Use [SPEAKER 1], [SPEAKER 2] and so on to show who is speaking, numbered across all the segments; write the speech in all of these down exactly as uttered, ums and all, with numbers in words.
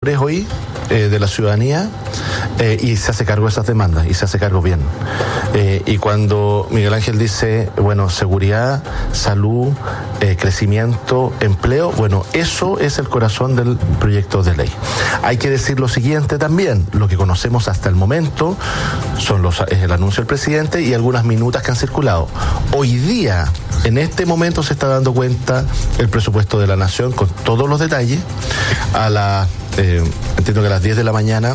[SPEAKER 1] siempre es hoy eh, de la ciudadanía eh, y se hace cargo de esas demandas y se hace cargo bien. Eh, y cuando Miguel Ángel dice, bueno, seguridad, salud, eh, crecimiento, empleo, bueno, eso es el corazón del proyecto de ley. Hay que decir lo siguiente también, lo que conocemos hasta el momento son los, es el anuncio del presidente y algunas minutas que han circulado. Hoy día, en este momento se está dando cuenta el presupuesto de la Nación con todos los detalles. A la, eh, entiendo que a las diez de la mañana,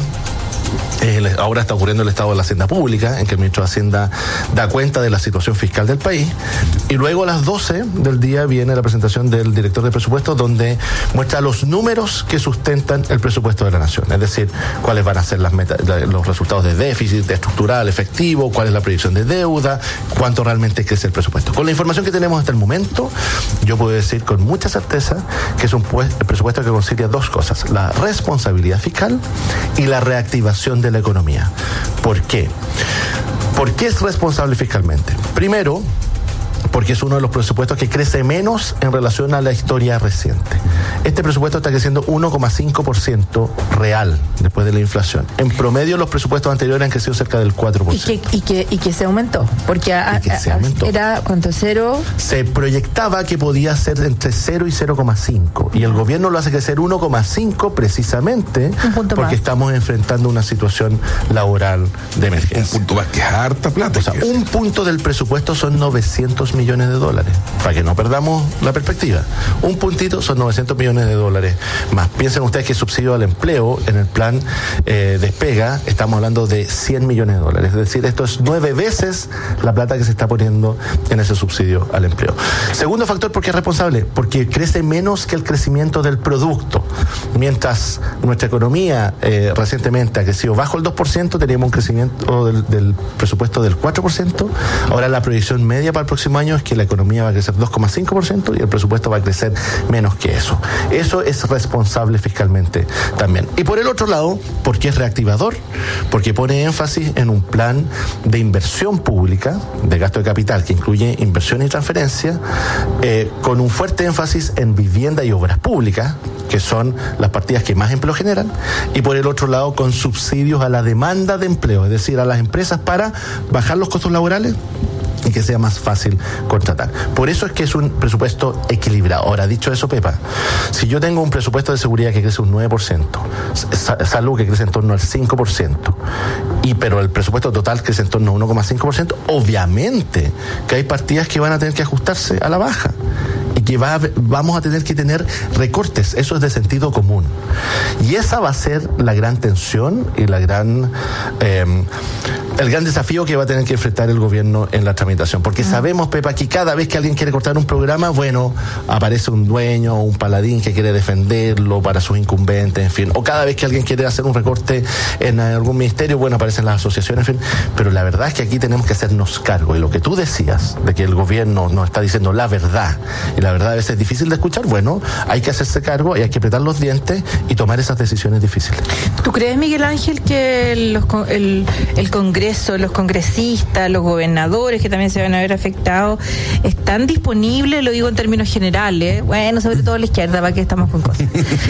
[SPEAKER 1] eh, ahora está ocurriendo el estado de la Hacienda Pública, en que el ministro de Hacienda da cuenta de la situación fiscal del país, y luego a las doce del día viene la presentación del director de presupuesto, donde muestra los números que sustentan el presupuesto de la Nación, es decir, cuáles van a ser las metas, los resultados de déficit, de estructural, efectivo, cuál es la proyección de deuda, cuánto realmente crece el presupuesto. Con la información que tenemos hasta el momento, yo puedo decir con mucha certeza que es un presupuesto que concilia dos cosas: la responsabilidad fiscal y la reactivación de la economía. ¿Por qué? ¿Por qué es responsable fiscalmente? Primero, porque es uno de los presupuestos que crece menos en relación a la historia reciente. Este presupuesto está creciendo uno coma cinco por ciento real después de la inflación. En promedio, los presupuestos anteriores han crecido cerca del cuatro por ciento.
[SPEAKER 2] Y que, y que, y que se aumentó, porque a,
[SPEAKER 1] que se aumentó.
[SPEAKER 2] Era, ¿cuánto? ¿Cero?
[SPEAKER 1] Se proyectaba que podía ser entre cero y cero coma cinco, y el gobierno lo hace crecer uno coma cinco precisamente porque más. Estamos enfrentando una situación laboral de emergencia.
[SPEAKER 3] Un punto más, que es harta plata.
[SPEAKER 1] O sea, un punto del presupuesto son novecientos millones de dólares, para que no perdamos la perspectiva. Un puntito son novecientos millones de dólares más. Piensen ustedes que subsidio al empleo en el plan eh, Despega, estamos hablando de cien millones de dólares, es decir, esto es nueve veces la plata que se está poniendo en ese subsidio al empleo. Segundo factor, ¿por qué es responsable? Porque crece menos que el crecimiento del producto. Mientras nuestra economía eh, recientemente ha crecido bajo el dos por ciento, teníamos un crecimiento del, del presupuesto del cuatro por ciento, ahora la proyección media para el próximo año es que la economía va a crecer dos coma cinco por ciento y el presupuesto va a crecer menos que eso. Eso es responsable fiscalmente también. Y por el otro lado, ¿por qué es reactivador? Porque pone énfasis en un plan de inversión pública, de gasto de capital, que incluye inversión y transferencia, eh, con un fuerte énfasis en vivienda y obras públicas, que son las partidas que más empleo generan, y por el otro lado con subsidios a la demanda de empleo, es decir, a las empresas para bajar los costos laborales y que sea más fácil contratar. Por eso es que es un presupuesto equilibrado. Ahora, dicho eso, Pepa, si yo tengo un presupuesto de seguridad que crece un nueve por ciento, salud que crece en torno al cinco por ciento, y pero el presupuesto total crece en torno a uno coma cinco por ciento, obviamente que hay partidas que van a tener que ajustarse a la baja y que va a, vamos a tener que tener recortes. Eso es de sentido común. Y esa va a ser la gran tensión y la gran eh, el gran desafío que va a tener que enfrentar el gobierno en la tramitación. Porque uh-huh. sabemos, Pepa, que cada vez que alguien quiere cortar un programa, bueno, aparece un dueño o un paladín que quiere defenderlo para sus incumbentes, en fin. O cada vez que alguien quiere hacer un recorte en algún ministerio, bueno, aparecen las asociaciones, en fin. Pero la verdad es que aquí tenemos que hacernos cargo. Y lo que tú decías, de que el gobierno nos está diciendo la verdad, y la verdad a veces es difícil de escuchar, bueno, hay que hacerse cargo y hay que apretar los dientes y tomar esas decisiones difíciles.
[SPEAKER 2] ¿Tú crees, Miguel Ángel, que los, el, el Congreso, los congresistas, los gobernadores que también se van a ver afectados, están disponibles, lo digo en términos generales, bueno, sobre todo la izquierda, para que estamos con cosas?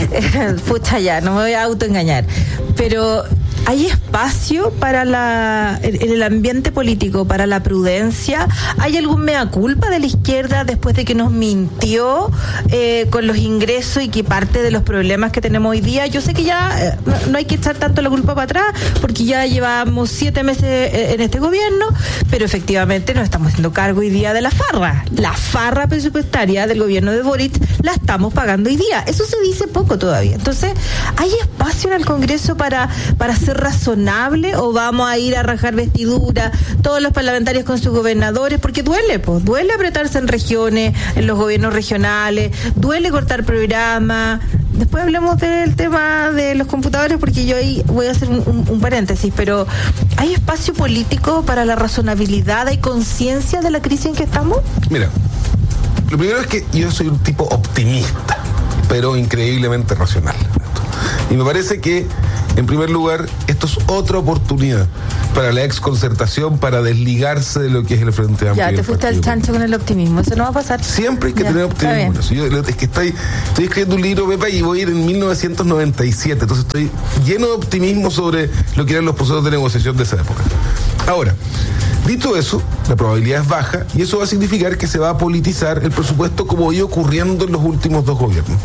[SPEAKER 2] Pucha, ya, no me voy a autoengañar, pero ¿hay espacio para la en el ambiente político para la prudencia? ¿Hay algún mea culpa de la izquierda después de que nos mintió eh, con los ingresos y que parte de los problemas que tenemos hoy día? Yo sé que ya eh, no, no hay que echar tanto la culpa para atrás porque ya llevamos siete meses en este gobierno, pero efectivamente nos estamos haciendo cargo hoy día de la farra. La farra presupuestaria del gobierno de Boric la estamos pagando hoy día. Eso se dice poco todavía. Entonces, ¿hay espacio en el Congreso para, para ser razonable o vamos a ir a rajar vestidura todos los parlamentarios con sus gobernadores? Porque duele, pues, duele apretarse en regiones, en los gobiernos regionales, duele cortar programas. Después hablemos del tema de los computadores porque yo ahí voy a hacer un, un, un paréntesis, pero ¿hay espacio político para la razonabilidad? ¿Hay conciencia de la crisis en que estamos?
[SPEAKER 3] Mira, lo primero es que yo soy un tipo optimista, pero increíblemente racional. Y me parece que, en primer lugar, esto es otra oportunidad para la exconcertación, para desligarse de lo que es el Frente Amplio.
[SPEAKER 2] Ya, te fuiste al chancho con el optimismo, eso no va a pasar.
[SPEAKER 3] Siempre hay que
[SPEAKER 2] ya,
[SPEAKER 3] tener optimismo. Yo, es que estoy, estoy escribiendo un libro, Pepa, y voy a ir en mil novecientos noventa y siete, entonces estoy lleno de optimismo sobre lo que eran los procesos de negociación de esa época. Ahora, dicho eso, la probabilidad es baja y eso va a significar que se va a politizar el presupuesto como iba ocurriendo en los últimos dos gobiernos.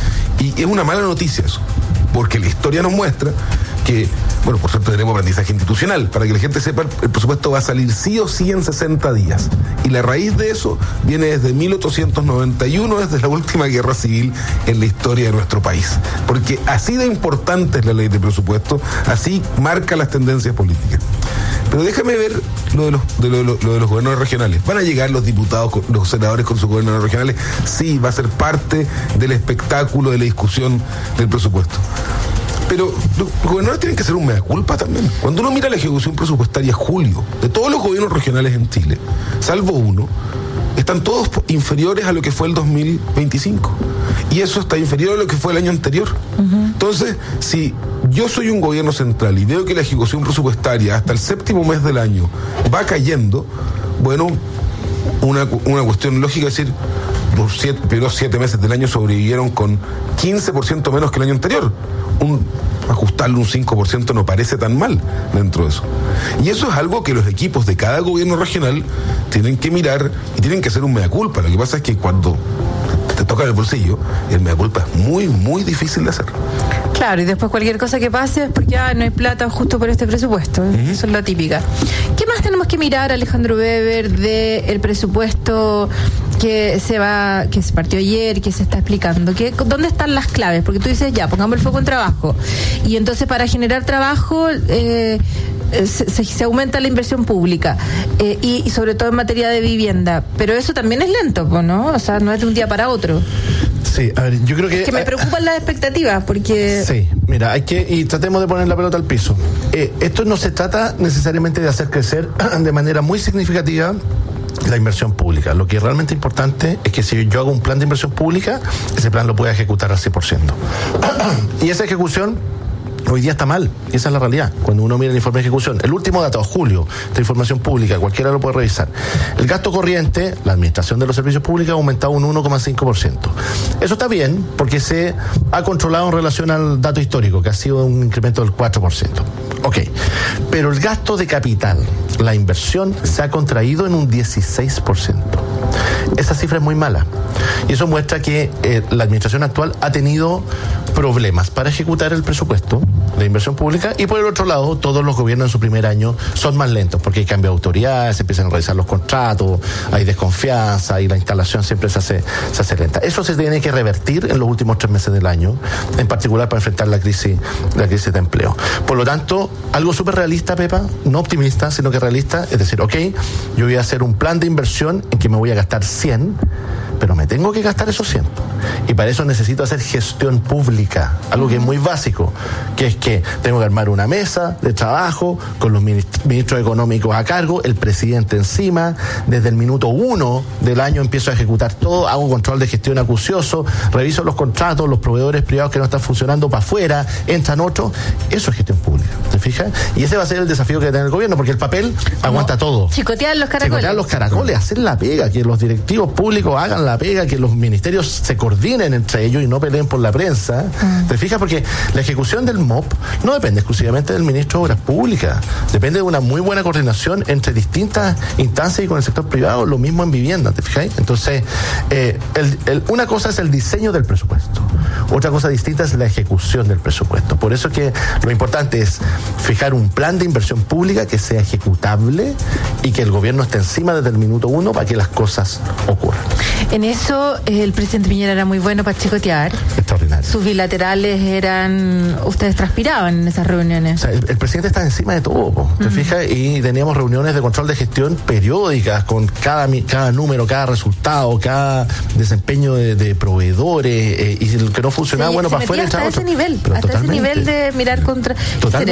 [SPEAKER 3] Y es una mala noticia eso, porque la historia nos muestra que, bueno, por cierto tenemos aprendizaje institucional, para que la gente sepa, el presupuesto va a salir sí o sí en sesenta días. Y la raíz de eso viene desde mil ochocientos noventa y uno, desde la última guerra civil en la historia de nuestro país. Porque así de importante es la ley de presupuesto, así marca las tendencias políticas. Pero déjame ver lo de los, de lo, lo, lo de los gobernadores regionales. ¿Van a llegar los diputados, los senadores con sus gobernadores regionales? Sí, va a ser parte del espectáculo de la discusión del presupuesto. Pero los gobernadores tienen que hacer un mea culpa también. Cuando uno mira la ejecución presupuestaria julio de todos los gobiernos regionales en Chile, salvo uno, están todos inferiores a lo que fue el dos mil veinticinco. Y eso está inferior a lo que fue el año anterior. Uh-huh. Entonces, si yo soy un gobierno central y veo que la ejecución presupuestaria hasta el séptimo mes del año va cayendo, bueno, una, una cuestión lógica es decir, los siete, primeros siete meses del año sobrevivieron con quince por ciento menos que el año anterior. Un, ajustarle un cinco por ciento no parece tan mal dentro de eso. Y eso es algo que los equipos de cada gobierno regional tienen que mirar y tienen que hacer un mea culpa. Lo que pasa es que cuando te toca el bolsillo, el mea culpa es muy, muy difícil de hacer.
[SPEAKER 2] Claro, y después cualquier cosa que pase es porque ah, no hay plata justo por este presupuesto. Uh-huh. Eso es la típica. ¿Qué más tenemos que mirar, Alejandro Weber, del presupuesto que se va, que se partió ayer, que se está explicando? ¿Qué, ¿Dónde están las claves? Porque tú dices, ya, pongamos el foco en trabajo. Y entonces para generar trabajo eh, se, se, se aumenta la inversión pública eh, y, y sobre todo en materia de vivienda. Pero eso también es lento, ¿no? O sea, no es de un día para otro.
[SPEAKER 1] Sí, a ver, yo creo que...
[SPEAKER 2] Que me preocupan las expectativas, porque...
[SPEAKER 1] Sí, mira, hay que... Y tratemos de poner la pelota al piso. Eh, esto no se trata necesariamente de hacer crecer de manera muy significativa la inversión pública. Lo que es realmente importante es que si yo hago un plan de inversión pública, ese plan lo pueda ejecutar al cien por ciento. Y esa ejecución hoy día está mal, y esa es la realidad. Cuando uno mira el informe de ejecución, el último dato, julio, de información pública, cualquiera lo puede revisar. El gasto corriente, la administración de los servicios públicos, ha aumentado un uno coma cinco por ciento. Eso está bien, porque se ha controlado en relación al dato histórico, que ha sido un incremento del cuatro por ciento. Ok, pero el gasto de capital, la inversión, se ha contraído en un dieciséis por ciento. Esa cifra es muy mala. Y eso muestra que eh, la administración actual ha tenido problemas para ejecutar el presupuesto de inversión pública, y por el otro lado, todos los gobiernos en su primer año son más lentos, porque hay cambio de autoridades, se empiezan a revisar los contratos, hay desconfianza y la instalación siempre se hace, se hace lenta. Eso se tiene que revertir en los últimos tres meses del año, en particular para enfrentar la crisis, la crisis de empleo. Por lo tanto, algo súper realista, Pepa, no optimista, sino que realista, es decir, ok, yo voy a hacer un plan de inversión en que me voy a gastar cien, pero me tengo que gastar esos cien. Y para eso necesito hacer gestión pública, algo que es muy básico, que es que tengo que armar una mesa de trabajo con los ministros económicos a cargo, el presidente encima, desde el minuto uno del año empiezo a ejecutar todo, hago control de gestión acucioso, reviso los contratos, los proveedores privados que no están funcionando para afuera, entran otros. Eso es gestión pública, ¿te fijas? Y ese va a ser el desafío que tiene el gobierno, porque el papel aguanta todo.
[SPEAKER 2] Chicotear los caracoles.
[SPEAKER 1] Chicotear los caracoles, hacer la pega, que los directivos públicos hagan la pega, que los ministerios se coordinen entre ellos y no peleen por la prensa. Mm. ¿Te fijas? Porque la ejecución del M O P no depende exclusivamente del ministro de Obras Públicas, depende de una muy buena coordinación entre distintas instancias y con el sector privado, lo mismo en vivienda, ¿te fijáis? Entonces, eh, el, el, una cosa es el diseño del presupuesto, otra cosa distinta es la ejecución del presupuesto. Por eso es que lo importante es fijar un plan de inversión pública que sea ejecutable y que el gobierno esté encima desde el minuto uno para que las cosas ocurran.
[SPEAKER 2] En eso eh, el presidente Piñera era muy bueno para chicotear.
[SPEAKER 1] Extraordinario.
[SPEAKER 2] Sus bilaterales eran, ustedes transpiraban en esas reuniones.
[SPEAKER 1] O sea, el, el presidente está encima de todo, ¿te uh-huh. fijas? Y teníamos reuniones de control de gestión periódicas con cada, cada número, cada resultado, cada desempeño de, de proveedores, eh, y el que no funcionaba, sí, bueno, para afuera
[SPEAKER 2] hasta ese
[SPEAKER 1] otro.
[SPEAKER 2] nivel,
[SPEAKER 1] Pero
[SPEAKER 2] hasta ese nivel de mirar contra
[SPEAKER 1] totalmente.
[SPEAKER 2] el cerebrito que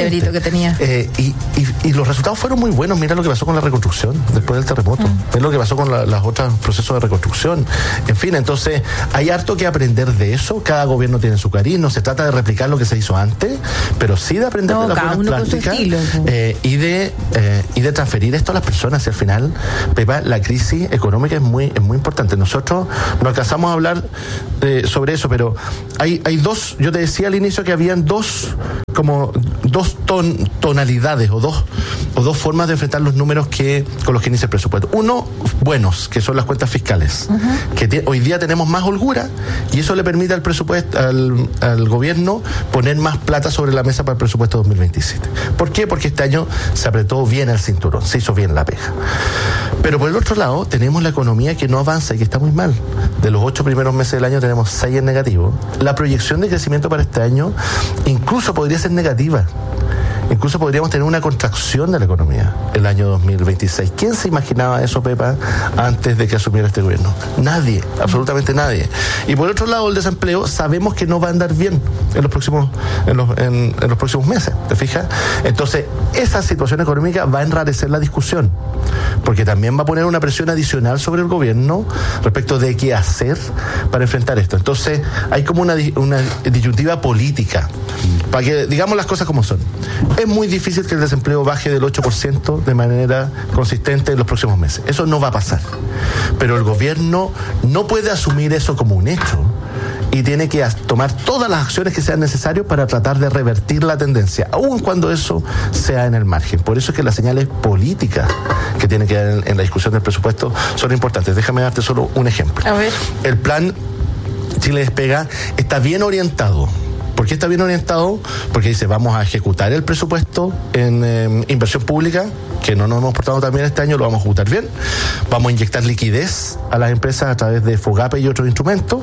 [SPEAKER 2] tenía.
[SPEAKER 1] Eh, y, y, y los resultados fueron muy buenos. Mira lo que pasó con la reconstrucción después del terremoto. Mm. Mira lo que pasó con la, los otros procesos de reconstrucción. En fin, entonces hay harto que aprender de eso. Cada gobierno tiene su cariz. No se trata de replicar lo que se hizo antes, pero sí de aprender
[SPEAKER 2] no,
[SPEAKER 1] de las buenas prácticas eh, y de eh, y de transferir esto a las personas. Y al final, Pepa, la crisis económica es muy es muy importante. Nosotros no alcanzamos a hablar eh, sobre eso, pero hay hay dos. Yo te decía al inicio que habían dos como dos ton, tonalidades o dos o dos formas de enfrentar los números que con los que inicia el presupuesto. Uno, buenos, que son las cuentas fiscales, uh-huh. que te, hoy día tenemos más holgura y eso le permite al presupuesto al, al gobierno poner más plata sobre la mesa para el presupuesto dos mil veintisiete. ¿Por qué? Porque este año se apretó bien el cinturón, se hizo bien la pega. Pero por el otro lado tenemos la economía que no avanza y que está muy mal. De los ocho primeros meses del año tenemos seis en negativo. La proyección de crecimiento para este año incluso podría ser negativa. Incluso podríamos tener una contracción de la economía el año dos mil veintiséis. ¿Quién se imaginaba eso, Pepa, antes de que asumiera este gobierno? Nadie, absolutamente nadie. Y por otro lado, el desempleo sabemos que no va a andar bien en los próximos, en los, en, en los próximos meses, ¿te fijas? Entonces, esa situación económica va a enrarecer la discusión, porque también va a poner una presión adicional sobre el gobierno respecto de qué hacer para enfrentar esto. Entonces, hay como una, una disyuntiva política, para que digamos las cosas como son. Es muy difícil que el desempleo baje del ocho por ciento de manera consistente en los próximos meses. Eso no va a pasar. Pero el gobierno no puede asumir eso como un hecho y tiene que tomar todas las acciones que sean necesarias para tratar de revertir la tendencia, aun cuando eso sea en el margen. Por eso es que las señales políticas que tienen que dar en, en la discusión del presupuesto son importantes. Déjame darte solo un ejemplo.
[SPEAKER 2] A ver.
[SPEAKER 1] El plan Chile Despega está bien orientado. ¿Por qué está bien orientado? Porque dice, vamos a ejecutar el presupuesto en eh, inversión pública, que no nos hemos portado tan bien este año, lo vamos a ejecutar bien. Vamos a inyectar liquidez a las empresas a través de FOGAPE y otros instrumentos,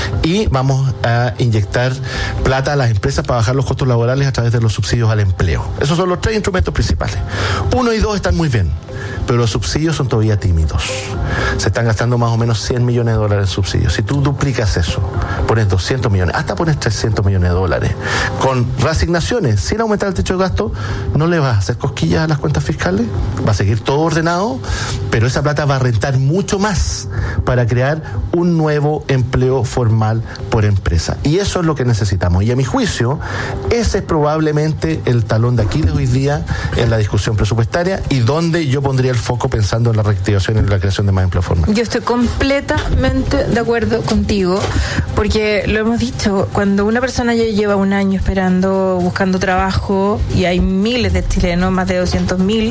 [SPEAKER 1] y vamos a inyectar plata a las empresas para bajar los costos laborales a través de los subsidios al empleo. Esos son los tres instrumentos principales. Uno y dos están muy bien, pero los subsidios son todavía tímidos. Se están gastando más o menos cien millones de dólares en subsidios. Si tú duplicas eso, pones doscientos millones, hasta pones trescientos millones de dólares, con reasignaciones, sin aumentar el techo de gasto, no le vas a hacer cosquillas a las cuentas fiscales, va a seguir todo ordenado, pero esa plata va a rentar mucho más para crear un nuevo empleo formal por empresa. Y eso es lo que necesitamos. Y a mi juicio, ese es probablemente el talón de Aquiles hoy día en la discusión presupuestaria y donde yo pondría el foco pensando en la reactivación y en la creación de más empleo formal.
[SPEAKER 2] Yo estoy completamente de acuerdo contigo, porque lo hemos dicho, cuando una persona ya lleva un año esperando, buscando trabajo, y hay miles de chilenos, más de doscientos mil,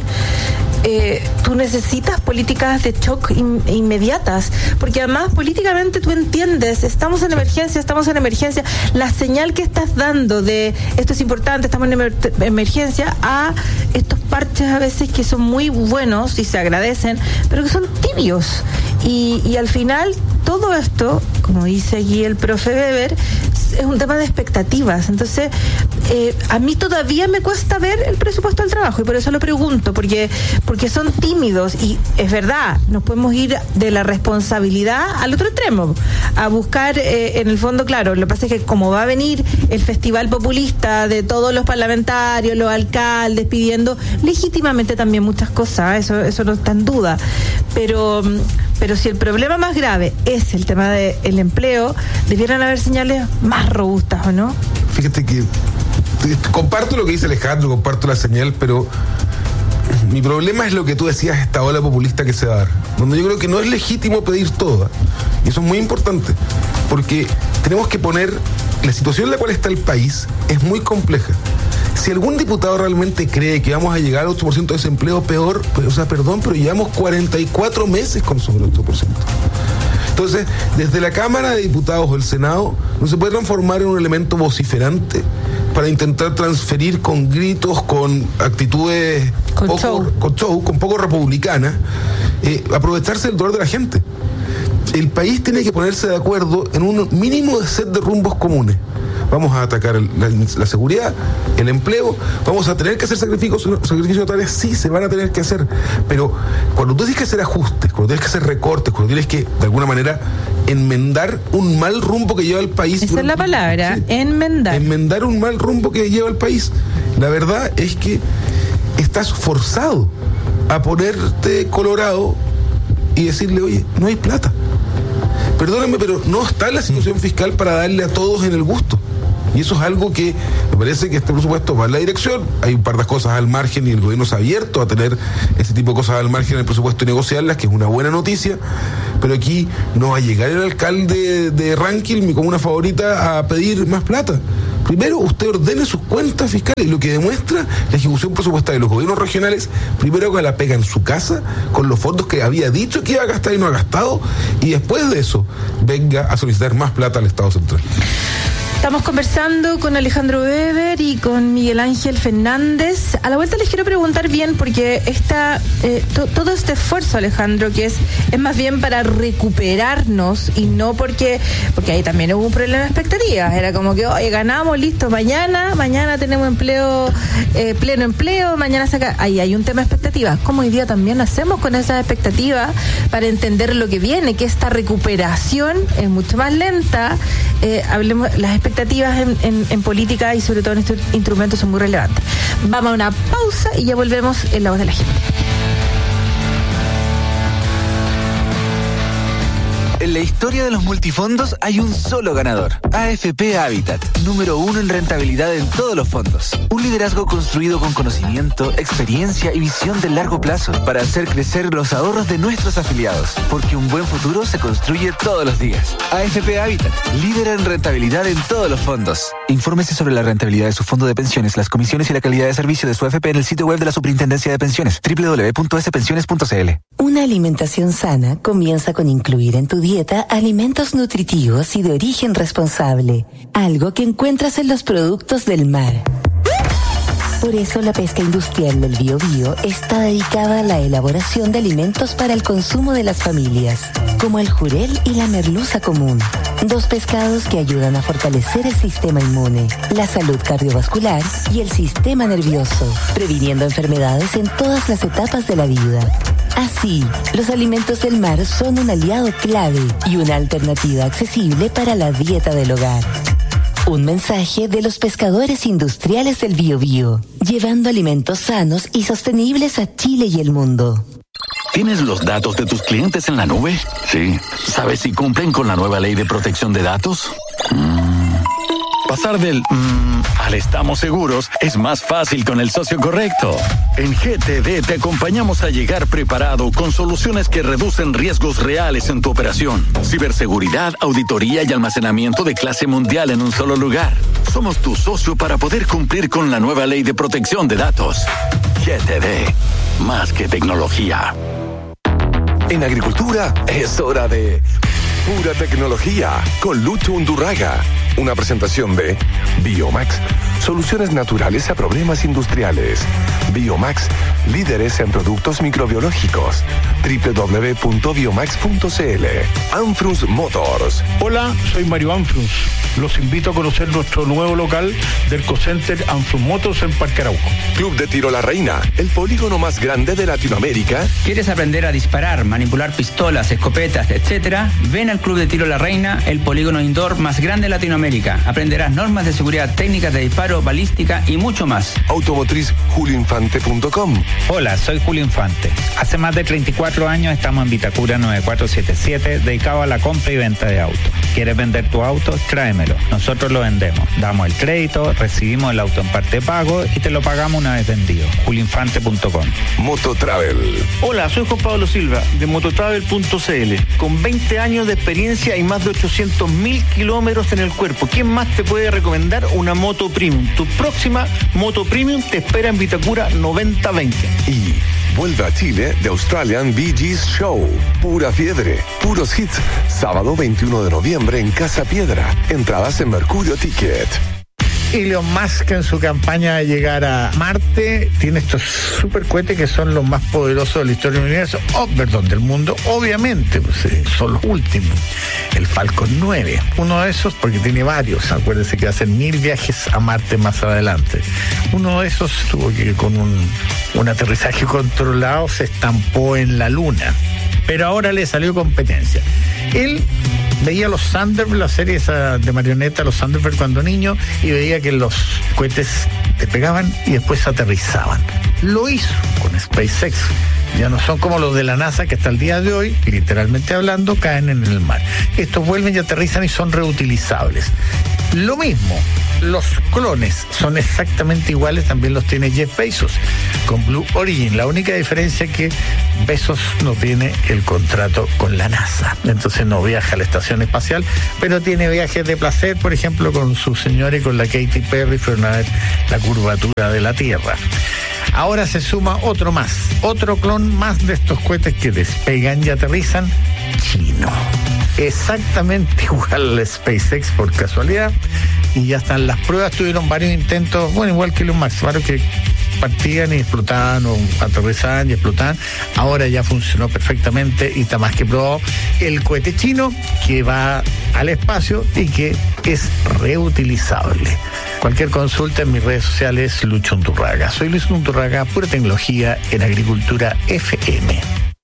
[SPEAKER 2] eh, tú necesitas políticas de shock in, inmediatas, porque además políticamente tú entiendes, estamos en emergencia, estamos en emergencia, la señal que estás dando de esto es importante, estamos en emer- emergencia, a estos parches a veces que son muy buenos y se agradecen, pero que son tibios, y, y al final todo esto, como dice aquí el profe Weber, es un tema de expectativas. Entonces, eh, a mí todavía me cuesta ver el presupuesto del trabajo, y por eso lo pregunto, porque porque son tímidos, y es verdad, nos podemos ir de la responsabilidad al otro extremo, a buscar, eh, en el fondo, claro, lo que pasa es que como va a venir el festival populista de todos los parlamentarios, los alcaldes, pidiendo legítimamente también muchas cosas, eso, eso no está en duda, pero... Pero si el problema más grave es el tema del empleo, debieran haber señales más robustas, ¿o no?
[SPEAKER 3] Fíjate que comparto lo que dice Alejandro, comparto la señal, pero mi problema es lo que tú decías, esta ola populista que se va a dar, donde yo creo que no es legítimo pedir todo, y eso es muy importante, porque tenemos que poner, la situación en la cual está el país es muy compleja. Si algún diputado realmente cree que vamos a llegar al ocho por ciento de desempleo, peor, pues, o sea, perdón, pero llevamos cuarenta y cuatro meses con sobre el ocho por ciento. Entonces, desde la Cámara de Diputados o el Senado, no se puede transformar en un elemento vociferante para intentar transferir con gritos, con actitudes
[SPEAKER 2] con
[SPEAKER 3] poco,
[SPEAKER 2] show.
[SPEAKER 3] con show, con poco republicanas, eh, aprovecharse del dolor de la gente. El país tiene que ponerse de acuerdo en un mínimo de set de rumbos comunes. vamos a atacar el, la, la seguridad, el empleo, vamos a tener que hacer sacrificios, sacrificios totales, sí, se van a tener que hacer, pero cuando tú tienes que hacer ajustes, cuando tienes que hacer recortes, cuando tienes que, de alguna manera, enmendar un mal rumbo que lleva el país.
[SPEAKER 2] Esa es la palabra, sí, enmendar.
[SPEAKER 3] Enmendar un mal rumbo que lleva el país. La verdad es que estás forzado a ponerte colorado y decirle, oye, no hay plata. Perdónenme, pero no está la situación fiscal para darle a todos en el gusto. Y eso es algo que me parece que este presupuesto va en la dirección. Hay un par de cosas al margen y el gobierno se ha abierto a tener ese tipo de cosas al margen en el presupuesto y negociarlas, que es una buena noticia. Pero aquí no va a llegar el alcalde de Rankin, mi comuna favorita, a pedir más plata. Primero, usted ordene sus cuentas fiscales, lo que demuestra la ejecución presupuestaria de los gobiernos regionales, primero que la pega en su casa, con los fondos que había dicho que iba a gastar y no ha gastado, y después de eso, venga a solicitar más plata al Estado central.
[SPEAKER 2] Estamos conversando con Alejandro Weber y con Miguel Ángel Fernández. A la vuelta les quiero preguntar bien, porque esta, eh, to, todo este esfuerzo, Alejandro, que es, es más bien para recuperarnos y no porque, porque ahí también hubo un problema de expectativas. Era como que, oye, ganamos, listo, mañana, mañana tenemos empleo, eh, pleno empleo, mañana saca. Ahí hay un tema de expectativas. ¿Cómo hoy día también hacemos con esas expectativas para entender lo que viene? Que esta recuperación es mucho más lenta. Eh, hablemos, las expectativas En, en, en política y sobre todo en estos instrumentos son muy relevantes. Vamos a una pausa y ya volvemos en La Voz de la Gente.
[SPEAKER 4] En la historia de los multifondos hay un solo ganador. A F P Habitat, número uno en rentabilidad en todos los fondos. Un liderazgo construido con conocimiento, experiencia y visión de largo plazo para hacer crecer los ahorros de nuestros afiliados. Porque un buen futuro se construye todos los días. A F P Habitat, líder en rentabilidad en todos los fondos. Infórmese sobre la rentabilidad de su fondo de pensiones, las comisiones y la calidad de servicio de su A F P en el sitio web de la Superintendencia de Pensiones, doble u doble u doble u punto s pensiones punto c l.
[SPEAKER 5] Una alimentación sana comienza con incluir en tu dieta alimentos nutritivos y de origen responsable, algo que encuentras en los productos del mar. Por eso la pesca industrial del Biobío está dedicada a la elaboración de alimentos para el consumo de las familias, como el jurel y la merluza común, dos pescados que ayudan a fortalecer el sistema inmune, la salud cardiovascular y el sistema nervioso, previniendo enfermedades en todas las etapas de la vida. Así, los alimentos del mar son un aliado clave y una alternativa accesible para la dieta del hogar. Un mensaje de los pescadores industriales del Biobío, llevando alimentos sanos y sostenibles a Chile y el mundo.
[SPEAKER 6] ¿Tienes los datos de tus clientes en la nube? Sí. ¿Sabes si cumplen con la nueva ley de protección de datos? Mm. Pasar del mmm, al estamos seguros es más fácil con el socio correcto. En G T D te acompañamos a llegar preparado con soluciones que reducen riesgos reales en tu operación. Ciberseguridad, auditoría y almacenamiento de clase mundial en un solo lugar. Somos tu socio para poder cumplir con la nueva ley de protección de datos. G T D, más que tecnología.
[SPEAKER 7] En agricultura es hora de pura tecnología con Lucho Undurraga. Una presentación de Biomax, soluciones naturales a problemas industriales. Biomax, líderes en productos microbiológicos. doble u doble u doble u punto biomax punto c l. Anfrus Motors.
[SPEAKER 8] Hola, soy Mario Anfrus. Los invito a conocer nuestro nuevo local del Cocenter Anfrus Motors en Parque Arauco.
[SPEAKER 7] Club de Tiro La Reina, el polígono más grande de Latinoamérica.
[SPEAKER 9] ¿Quieres aprender a disparar, manipular pistolas, escopetas, etcétera? Ven al Club de Tiro La Reina, el polígono indoor más grande de Latinoamérica. Aprenderás normas de seguridad, técnicas de disparo, balística y mucho más.
[SPEAKER 7] Automotriz julio infante punto com.
[SPEAKER 10] Hola, soy Julio Infante. Hace más de treinta y cuatro años estamos en Vitacura nueve cuatro siete siete, dedicado a la compra y venta de autos. ¿Quieres vender tu auto? Tráemelo. Nosotros lo vendemos. Damos el crédito, recibimos el auto en parte de pago y te lo pagamos una vez vendido. julio infante punto com.
[SPEAKER 7] Mototravel.
[SPEAKER 11] Hola, soy Juan Pablo Silva de mototravel punto c l. Con veinte años de experiencia y más de ochocientos mil kilómetros en el cuerpo. ¿Quién más te puede recomendar una moto premium? Tu próxima moto premium te espera en Vitacura noventa veinte.
[SPEAKER 7] Y vuelve a Chile The Australian Bee Gees Show. Pura fiebre, puros hits. Sábado veintiuno de noviembre en Casa Piedra. Entradas en Mercurio Ticket.
[SPEAKER 8] Elon Musk, en su campaña de llegar a Marte, tiene estos supercohetes que son los más poderosos de la historia del universo, oh, perdón, del mundo, obviamente, pues, eh, son los últimos. El Falcon nueve, uno de esos, porque tiene varios, acuérdense que hacen mil viajes a Marte más adelante. Uno de esos tuvo que con un, un aterrizaje controlado se estampó en la Luna, pero ahora le salió competencia. Él veía los Thunderbird, la serie esa de marioneta, los Thunderbird cuando niño, y veía que los cohetes despegaban y después aterrizaban. Lo hizo con SpaceX. Ya no son como los de la NASA que hasta el día de hoy, literalmente hablando, caen en el mar. Estos vuelven y aterrizan y son reutilizables. Lo mismo, los clones son exactamente iguales, también los tiene Jeff Bezos con Blue Origin. La única diferencia es que Bezos no tiene el contrato con la NASA, entonces no viaja a la estación espacial, pero tiene viajes de placer, por ejemplo, con su señora y con la Katy Perry, fueron a ver la curvatura de la Tierra. Ahora se suma otro más, otro clon más de estos cohetes que despegan y aterrizan, chino. Exactamente igual al SpaceX por casualidad, y ya están las pruebas. Tuvieron varios intentos, bueno, igual que los Max, varios que partían y explotaban o aterrizaban y explotaban. Ahora ya funcionó perfectamente y está más que probado el cohete chino que va al espacio y que es reutilizable. Cualquier consulta en mis redes sociales, Lucho Undurraga. Soy Luis Undurraga, pura tecnología en Agricultura F M.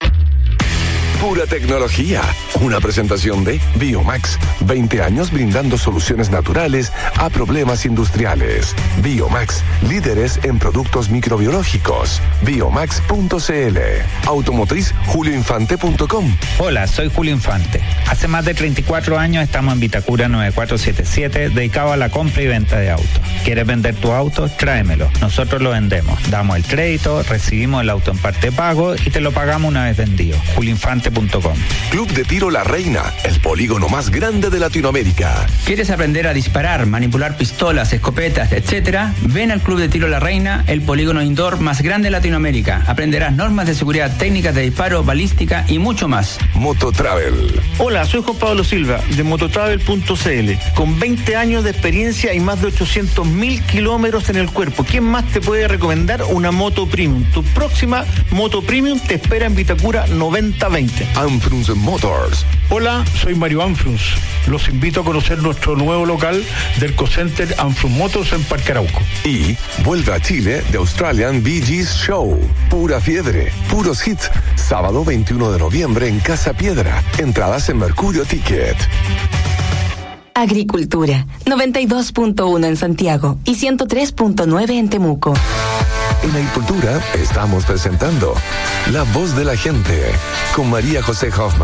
[SPEAKER 7] Pura tecnología. Una presentación de Biomax. veinte años brindando soluciones naturales a problemas industriales. Biomax, líderes en productos microbiológicos. Biomax punto c l. Automotriz julio infante punto com.
[SPEAKER 10] Hola, soy Julio Infante. Hace más de treinta y cuatro años estamos en Vitacura nueve cuatro siete siete, dedicado a la compra y venta de autos. ¿Quieres vender tu auto? Tráemelo. Nosotros lo vendemos. Damos el crédito, recibimos el auto en parte pago y te lo pagamos una vez vendido. julio infante punto com.
[SPEAKER 7] Club de Tiro La Reina, el polígono más grande de Latinoamérica.
[SPEAKER 9] ¿Quieres aprender a disparar, manipular pistolas, escopetas, etcétera? Ven al Club de Tiro La Reina, el polígono indoor más grande de Latinoamérica. Aprenderás normas de seguridad, técnicas de disparo, balística y mucho más.
[SPEAKER 7] Mototravel.
[SPEAKER 11] Hola, soy Juan Pablo Silva de mototravel punto c l. Con veinte años de experiencia y más de ochocientos mil kilómetros en el cuerpo. ¿Quién más te puede recomendar una moto premium? Tu próxima moto premium te espera en Vitacura noventa veinte.
[SPEAKER 7] Anfrunz Motors.
[SPEAKER 8] Hola, soy Mario Anfrunz. Los invito a conocer nuestro nuevo local del Cocenter Anfrunz Motors en Parque Arauco.
[SPEAKER 7] Y vuelve a Chile The Australian Bee Gees Show. Pura fiebre, puros hits. Sábado veintiuno de noviembre en Casa Piedra. Entradas en Mercurio Ticket.
[SPEAKER 5] Agricultura, noventa y dos punto uno en Santiago y ciento tres punto nueve en Temuco.
[SPEAKER 7] En Agricultura estamos presentando La Voz de la Gente con María José Hoffman.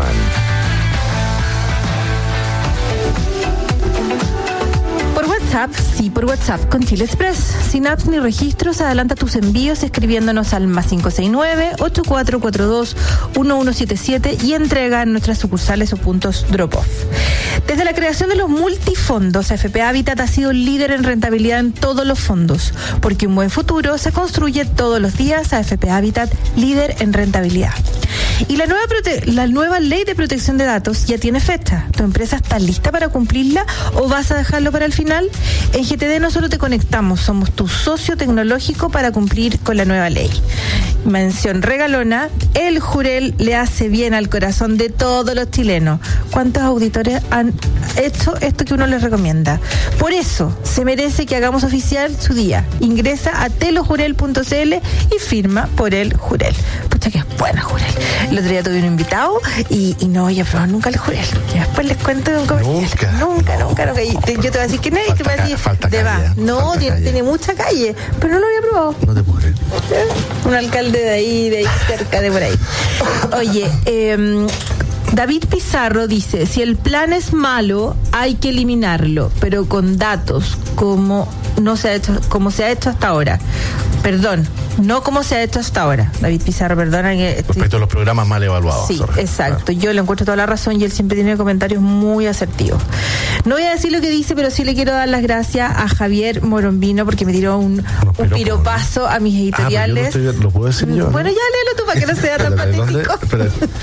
[SPEAKER 2] WhatsApp, sí, por WhatsApp con Chile Express. Sin apps ni registros, adelanta tus envíos escribiéndonos al más cinco seis nueve, ocho cuatro cuatro dos, uno uno siete siete y entrega en nuestras sucursales o puntos drop-off. Desde la creación de los multifondos, A F P Habitat ha sido líder en rentabilidad en todos los fondos, porque un buen futuro se construye todos los días. A F P Habitat, líder en rentabilidad. Y la nueva, prote- la nueva ley de protección de datos ya tiene fecha. ¿Tu empresa está lista para cumplirla o vas a dejarlo para el final? En G T D no solo te conectamos, somos tu socio tecnológico para cumplir con la nueva ley. Mención regalona, el Jurel le hace bien al corazón de todos los chilenos. ¿Cuántos auditores han hecho esto que uno les recomienda? Por eso se merece que hagamos oficial su día. Ingresa a telojurel punto c l y firma por el Jurel. Pucha que es buena Jurel. El otro día tuve un invitado y, y no voy a probar nunca el Jurel. Y después les cuento de un comercial. Nunca, nunca, no. nunca, nunca. Y te, yo te voy a decir que no, y te voy a decir,
[SPEAKER 1] falta
[SPEAKER 2] te
[SPEAKER 1] calle,
[SPEAKER 2] va. No,
[SPEAKER 1] falta
[SPEAKER 2] tiene,
[SPEAKER 1] calle.
[SPEAKER 2] tiene mucha calle, pero no lo había probado.
[SPEAKER 1] No te puedo creer.
[SPEAKER 2] Un alcalde de ahí, de ahí cerca, de por ahí. Oye, eh, David Pizarro dice, si el plan es malo, hay que eliminarlo, pero con datos, como no se ha hecho, como se ha hecho hasta ahora. Perdón, no como se ha hecho hasta ahora. David Pizarro, perdona que...
[SPEAKER 1] Respecto estoy... a los programas mal evaluados.
[SPEAKER 2] Sí, exacto. Yo le encuentro toda la razón y él siempre tiene comentarios muy asertivos. No voy a decir lo que dice, pero sí le quiero dar las gracias a Javier Morombino porque me tiró un, un piropazo a mis editoriales.
[SPEAKER 1] Ah, yo no estoy, ¿lo puedo decir yo?
[SPEAKER 2] Bueno, ya léelo tú para que no sea tan patético.
[SPEAKER 3] Espera,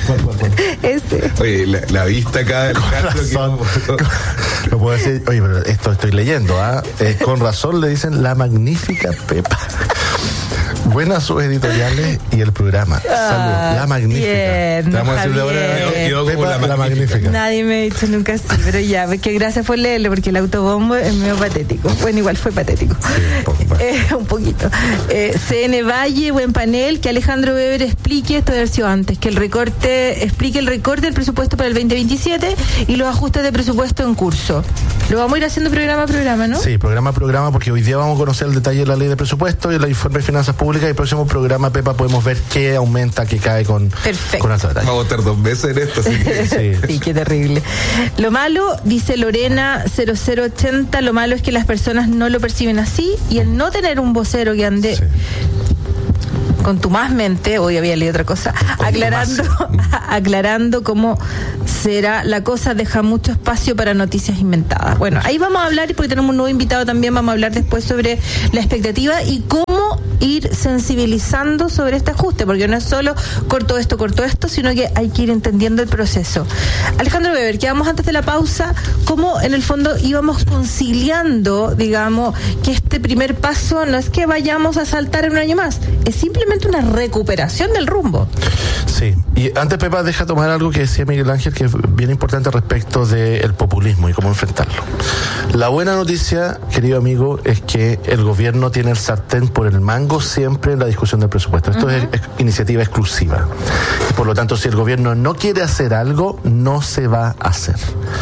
[SPEAKER 3] Ese. Oye, la, la vista acá del
[SPEAKER 1] razón. Que... Lo puedo decir, oye, pero esto estoy leyendo, ¿ah? ¿eh? Eh, con razón le dicen la magnífica Pepa. Buenas sus editoriales y el programa.
[SPEAKER 2] Ah,
[SPEAKER 1] Salud, la magnífica.
[SPEAKER 2] Bien,
[SPEAKER 1] Te vamos a decir ahora, Pepa, la, la magnífica.
[SPEAKER 2] Nadie me ha dicho nunca así, pero ya, porque gracias por leerlo, porque el autobombo es medio patético. Bueno, igual fue patético. Sí, un, poco, eh, un poquito. Eh, C N Valle, buen panel, que Alejandro Weber explique esto de haber sido antes, que el recorte, explique el recorte del presupuesto para el veinte veintisiete y los ajustes de presupuesto en curso. Lo vamos a ir haciendo programa a programa, ¿no?
[SPEAKER 1] Sí, programa a programa, porque hoy día vamos a conocer el detalle de la ley de presupuesto y el informe de finanzas públicas. Y el próximo programa, Pepa, podemos ver qué aumenta, qué cae con, con alta detalle.
[SPEAKER 3] Vamos a estar dos veces en esto. Así que...
[SPEAKER 2] sí. Sí, qué terrible. Lo malo, dice Lorena cero cero ochenta, lo malo es que las personas no lo perciben así y el no tener un vocero que ande... Sí. contumazmente, hoy había leído otra cosa, aclarando, aclarando cómo será la cosa, deja mucho espacio para noticias inventadas. Bueno, ahí vamos a hablar, y porque tenemos un nuevo invitado también, vamos a hablar después sobre la expectativa y cómo ir sensibilizando sobre este ajuste, porque no es solo corto esto, corto esto, sino que hay que ir entendiendo el proceso. Alejandro Weber, quedamos antes de la pausa, cómo en el fondo íbamos conciliando, digamos, que este primer paso no es que vayamos a saltar en un año más, es simplemente una recuperación del rumbo.
[SPEAKER 1] Sí, y antes, Pepa, deja tomar algo que decía Miguel Ángel, que es bien importante respecto del populismo y cómo enfrentarlo. La buena noticia, querido amigo, es que el gobierno tiene el sartén por el mango siempre en la discusión del presupuesto. Esto uh-huh. es, es iniciativa exclusiva. Y por lo tanto, si el gobierno no quiere hacer algo, no se va a hacer.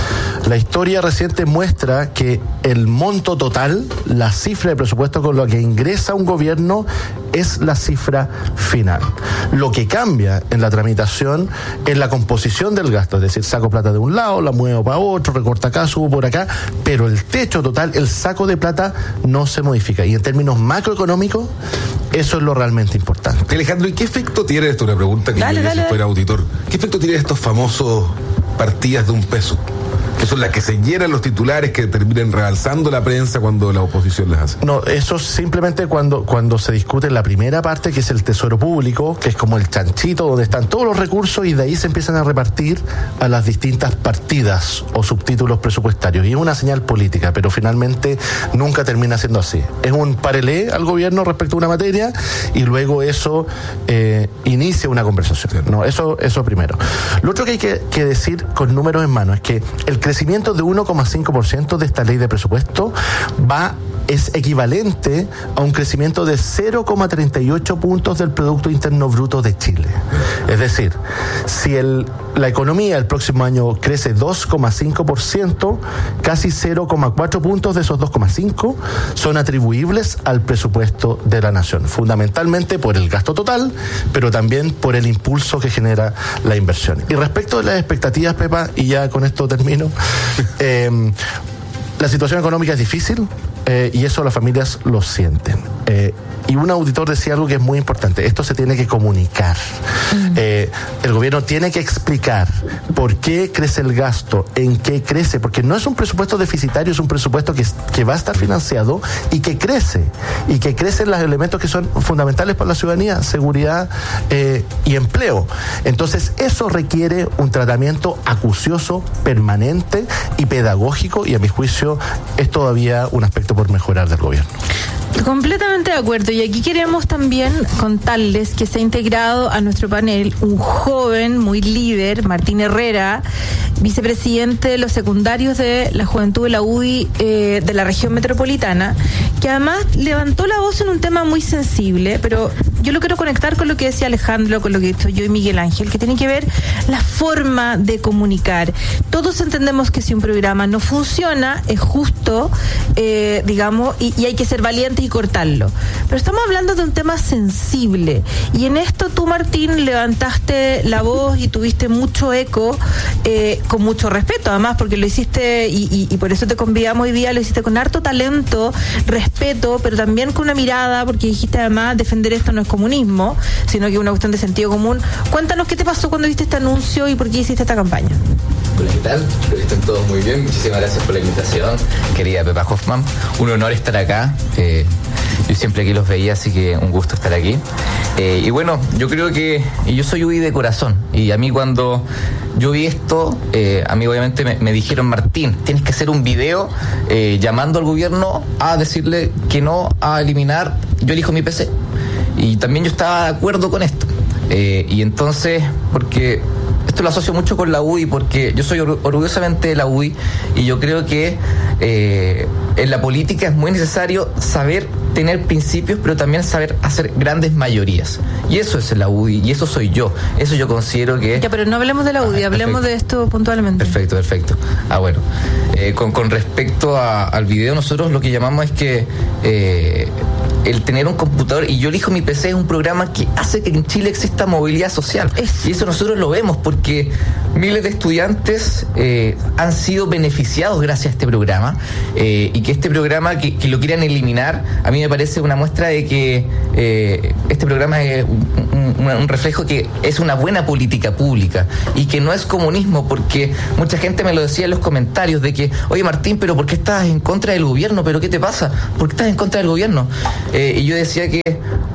[SPEAKER 1] La historia reciente muestra que el monto total, la cifra de presupuesto con la que ingresa un gobierno, es la cifra final. Lo que cambia en la tramitación es la composición del gasto, es decir, saco plata de un lado, la muevo para otro, recorta acá, subo por acá, pero el techo total, el saco de plata, no se modifica. Y en términos macroeconómicos, eso es lo realmente importante.
[SPEAKER 3] Alejandro, ¿y qué efecto tiene esto? Una pregunta que
[SPEAKER 2] dale,
[SPEAKER 3] yo
[SPEAKER 2] dale,
[SPEAKER 3] si fuera auditor. ¿Qué efecto tiene estos famosos partidas de un peso? Que son las que se llenan los titulares, que terminan realzando la prensa cuando la oposición les hace.
[SPEAKER 1] No, eso simplemente cuando, cuando se discute la primera parte, que es el tesoro público, que es como el chanchito donde están todos los recursos y de ahí se empiezan a repartir a las distintas partidas o subtítulos presupuestarios. Y es una señal política, pero finalmente nunca termina siendo así. Es un parelé al gobierno respecto a una materia y luego eso eh, inicia una conversación. No, eso, eso primero. Lo otro que hay que, que decir con números en mano es que el crecimiento de uno coma cinco por ciento de esta ley de presupuesto va es equivalente a un crecimiento de cero coma treinta y ocho puntos del Producto Interno Bruto de Chile. Es decir, si el, la economía el próximo año crece dos coma cinco por ciento, casi cero coma cuatro puntos de esos dos coma cinco son atribuibles al presupuesto de la nación, fundamentalmente por el gasto total, pero también por el impulso que genera la inversión. Y respecto de las expectativas, Pepa, y ya con esto termino, eh, la situación económica es difícil, eh, y eso las familias lo sienten. Eh, y un auditor decía algo que es muy importante: esto se tiene que comunicar. Uh-huh. Eh, el gobierno tiene que explicar por qué crece el gasto, en qué crece, porque no es un presupuesto deficitario, es un presupuesto que, que va a estar financiado y que crece, y que crecen los elementos que son fundamentales para la ciudadanía: seguridad eh, y empleo. Entonces eso requiere un tratamiento acucioso, permanente y pedagógico, y a mi juicio es todavía un aspecto por mejorar del gobierno.
[SPEAKER 2] Completamente de acuerdo, y aquí queremos también contarles que se ha integrado a nuestro panel un joven muy líder, Martín Herrera, vicepresidente de los secundarios de la Juventud de la U D I eh, de la región metropolitana, que además levantó la voz en un tema muy sensible, pero yo lo quiero conectar con lo que decía Alejandro, con lo que he dicho yo y Miguel Ángel, que tiene que ver la forma de comunicar. Todos entendemos que si un programa no funciona, es justo, eh, digamos, y, y hay que ser valiente y cortarlo. Pero estamos hablando de un tema sensible. Y en esto tú, Martín, levantaste la voz y tuviste mucho eco, eh, con mucho respeto, además, porque lo hiciste, y, y, y por eso te convidamos hoy día, lo hiciste con harto talento, respeto, pero también con una mirada, porque dijiste además, defender esto no es comunismo, sino que es una cuestión de sentido común. Cuéntanos qué te pasó cuando viste este anuncio y por qué hiciste esta campaña.
[SPEAKER 12] Hola, ¿qué tal? Espero que estén todos muy bien. Muchísimas gracias por la invitación, querida Pepa Hoffman. Un honor estar acá. Eh, yo siempre aquí los veía, así que un gusto estar aquí. Eh, y bueno, yo creo que y yo soy U D I de corazón. Y a mí cuando yo vi esto, eh, a mí obviamente me, me dijeron, Martín, tienes que hacer un video eh, llamando al gobierno a decirle que no, a eliminar Yo Elijo Mi P C. Y también yo estaba de acuerdo con esto. Eh, y entonces, porque esto lo asocio mucho con la U D I, porque yo soy orgullosamente de la U D I y yo creo que eh, en la política es muy necesario saber tener principios, pero también saber hacer grandes mayorías. Y eso es la U D I, y eso soy yo. Eso yo considero que...
[SPEAKER 2] Ya, pero no hablemos de la U D I, ah, hablemos de esto puntualmente.
[SPEAKER 12] Perfecto, perfecto. Ah, bueno. Eh, con, con respecto a, al video, nosotros lo que llamamos es que... Eh, el tener un computador, y Yo Elijo Mi P C es un programa que hace que en Chile exista movilidad social. Es. Y eso nosotros lo vemos porque miles de estudiantes eh, han sido beneficiados gracias a este programa, eh, y que este programa, que, que lo quieran eliminar, a mí me parece una muestra de que eh, este programa es un, un, un reflejo que es una buena política pública y que no es comunismo, porque mucha gente me lo decía en los comentarios de que, oye Martín, pero ¿por qué estás en contra del gobierno? ¿Pero qué te pasa? ¿Por qué estás en contra del gobierno? Eh, y yo decía que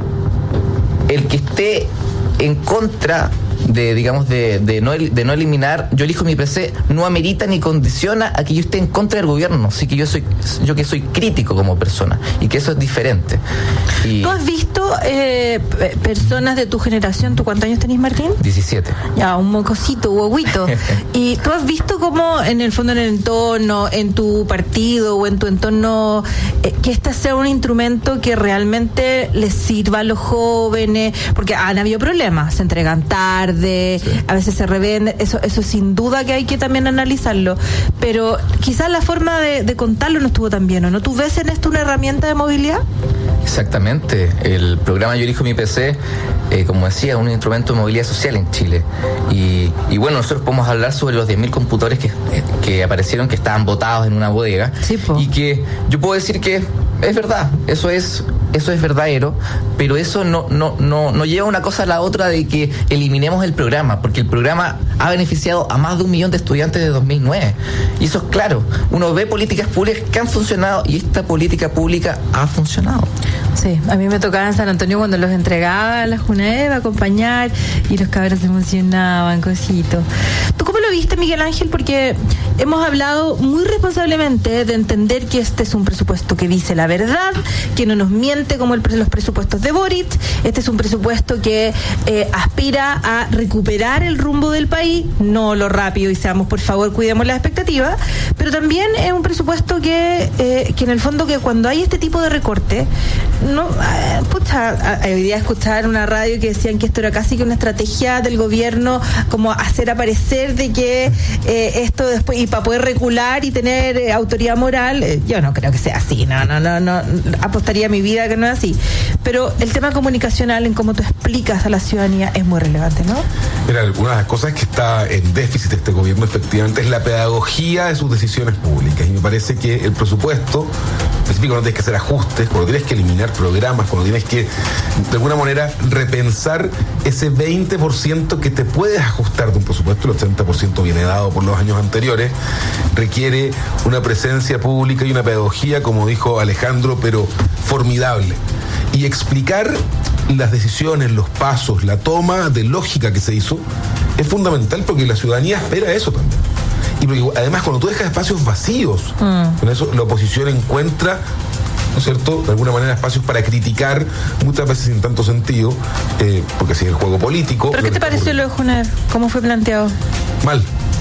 [SPEAKER 12] el que esté en contra de, digamos, de, de, no, de no eliminar Yo Elijo Mi P C no amerita ni condiciona a que yo esté en contra del gobierno. Así que yo soy yo que soy crítico como persona y que eso es diferente. Y
[SPEAKER 2] ¿tú has visto eh, personas de tu generación? ¿Tú cuántos años tenés, Martín?
[SPEAKER 12] diecisiete.
[SPEAKER 2] Ya, un mocosito, huevito. ¿Y tú has visto cómo en el fondo, en el entorno, en tu partido o en tu entorno, eh, que este sea un instrumento que realmente les sirva a los jóvenes? Porque han habido problemas, se entregan tarde, sí. A veces se revende, eso, eso sin duda que hay que también analizarlo, pero quizás la forma de, de contarlo no estuvo tan bien, ¿o no? ¿Tú ves en esto una herramienta de movilidad?
[SPEAKER 12] Exactamente, el programa Yo Elijo Mi P C, eh, como decía, es un instrumento de movilidad social en Chile, y, y bueno, nosotros podemos hablar sobre los diez mil computadores que, que aparecieron, que estaban botados en una bodega, sí, y que yo puedo decir que es verdad, eso es eso es verdadero, pero eso no, no, no, no lleva una cosa a la otra de que eliminemos el programa, porque el programa ha beneficiado a más de un millón de estudiantes de dos mil nueve. Y eso es claro, uno ve políticas públicas que han funcionado y esta política pública ha funcionado.
[SPEAKER 2] Sí, a mí me tocaba en San Antonio cuando los entregaba a la Junaed a acompañar y los cabros se emocionaban, cositos. ¿Tú cómo lo viste, Miguel Ángel? Porque hemos hablado muy responsablemente de entender que este es un presupuesto que dice la verdad, que no nos miente como el, los presupuestos de Boric. Este es un presupuesto que eh, aspira a recuperar el rumbo del país, no lo rápido, y seamos, por favor, cuidemos las expectativas, pero también es un presupuesto que, eh, que en el fondo, que cuando hay este tipo de recorte, no, eh, pucha, hoy día escuchar una radio que decían que esto era casi que una estrategia del gobierno, como hacer aparecer de que eh, esto después, y para poder recular y tener eh, autoridad moral, eh, yo no creo que sea así, no, no, no, no, apostaría mi vida que no es así, pero el tema comunicacional en cómo tú explicas a la ciudadanía es muy relevante, ¿no?
[SPEAKER 3] Mira, una de las cosas que está en déficit este gobierno efectivamente es la pedagogía de sus decisiones públicas, y me parece que el presupuesto específico, cuando tienes que hacer ajustes, cuando tienes que eliminar programas, cuando tienes que de alguna manera repensar ese veinte por ciento que te puedes ajustar de un presupuesto, el ochenta por ciento viene dado por los años anteriores, requiere una presencia pública y una pedagogía, como dijo Alejandro, pero formidable. Y explicar las decisiones, los pasos, la toma de lógica que se hizo es fundamental, porque la ciudadanía espera eso también. Y porque, además, cuando tú dejas espacios vacíos, mm. con eso la oposición encuentra, ¿no es cierto?, de alguna manera espacios para criticar, muchas veces sin tanto sentido, eh, porque si es el juego político.
[SPEAKER 2] ¿Pero qué te pareció lo de Junaed? ¿Cómo fue planteado?
[SPEAKER 3] Mal.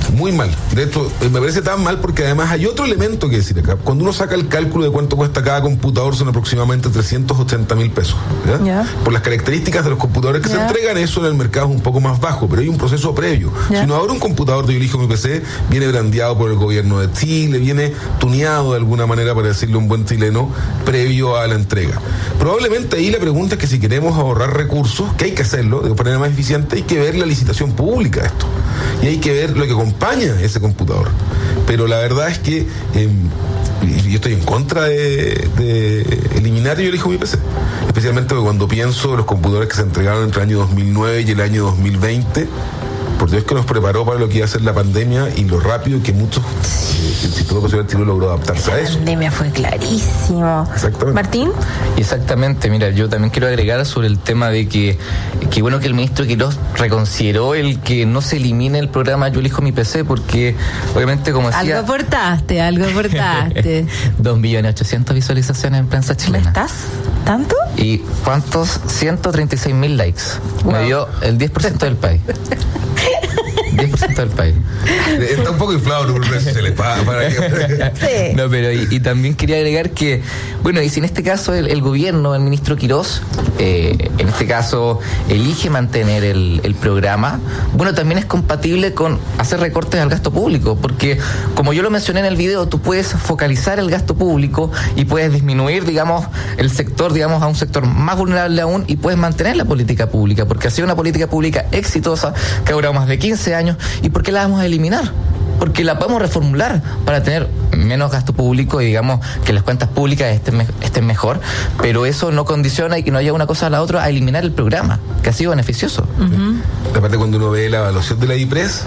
[SPEAKER 3] Muy mal. De hecho, me parece tan mal porque además hay otro elemento que decir acá. Cuando uno saca el cálculo de cuánto cuesta cada computador, son aproximadamente trescientos ochenta mil pesos. ¿ya?
[SPEAKER 2] Yeah.
[SPEAKER 3] Por las características de los computadores que
[SPEAKER 2] Yeah.
[SPEAKER 3] se entregan, eso en el mercado es un poco más bajo, pero hay un proceso previo.
[SPEAKER 2] Yeah.
[SPEAKER 3] Si uno abre un computador de Yo elijo mi P C, viene brandeado por el gobierno de Chile, viene tuneado de alguna manera, para decirle un buen chileno, previo a la entrega. Probablemente ahí la pregunta es que si queremos ahorrar recursos, que hay que hacerlo de manera más eficiente, hay que ver la licitación pública de esto. Y hay que ver lo que acompaña ese computador. Pero la verdad es que eh, yo estoy en contra de, de eliminar Yo elijo mi P C. Especialmente porque cuando pienso en los computadores que se entregaron entre el año dos mil nueve y el año dos mil veinte, por Dios que nos preparó para lo que iba a ser la pandemia y lo rápido que muchos, eh, el Instituto Nacional Chile logró adaptarse a eso.
[SPEAKER 2] La pandemia fue clarísimo.
[SPEAKER 3] Exactamente.
[SPEAKER 2] Martín.
[SPEAKER 12] Exactamente, mira, yo también quiero agregar sobre el tema de que, que bueno que el ministro Quirós reconsideró el que no se elimine el programa Yo elijo mi P C, porque obviamente, como decía,
[SPEAKER 2] Algo aportaste, algo aportaste.
[SPEAKER 12] dos millones ochocientas visualizaciones en prensa
[SPEAKER 2] ¿No
[SPEAKER 12] chilena.
[SPEAKER 2] estás? ¿Tanto?
[SPEAKER 12] ¿Y cuántos? ciento treinta y seis mil likes.
[SPEAKER 2] Wow.
[SPEAKER 12] Me dio el diez por ciento del país. diez por ciento del país.
[SPEAKER 3] Está un poco inflado por redes sociales, para, para que...
[SPEAKER 2] Sí.
[SPEAKER 12] No, pero y, y también quería agregar que, bueno, y si en este caso el, el gobierno, el ministro Quirós, eh, en este caso elige mantener el, el programa, bueno, también es compatible con hacer recortes al gasto público, porque como yo lo mencioné en el video, tú puedes focalizar el gasto público y puedes disminuir, digamos, el sector, digamos, a un sector más vulnerable aún, y puedes mantener la política pública, porque ha sido una política pública exitosa que ha durado más de quince años. ¿Y por qué la vamos a eliminar? Porque la podemos reformular para tener menos gasto público y, digamos, que las cuentas públicas estén, me- estén mejor, pero eso no condiciona y que no haya una cosa a la otra a eliminar el programa, que ha sido beneficioso.
[SPEAKER 2] Uh-huh.
[SPEAKER 3] Aparte, cuando uno ve la evaluación de la IPRES,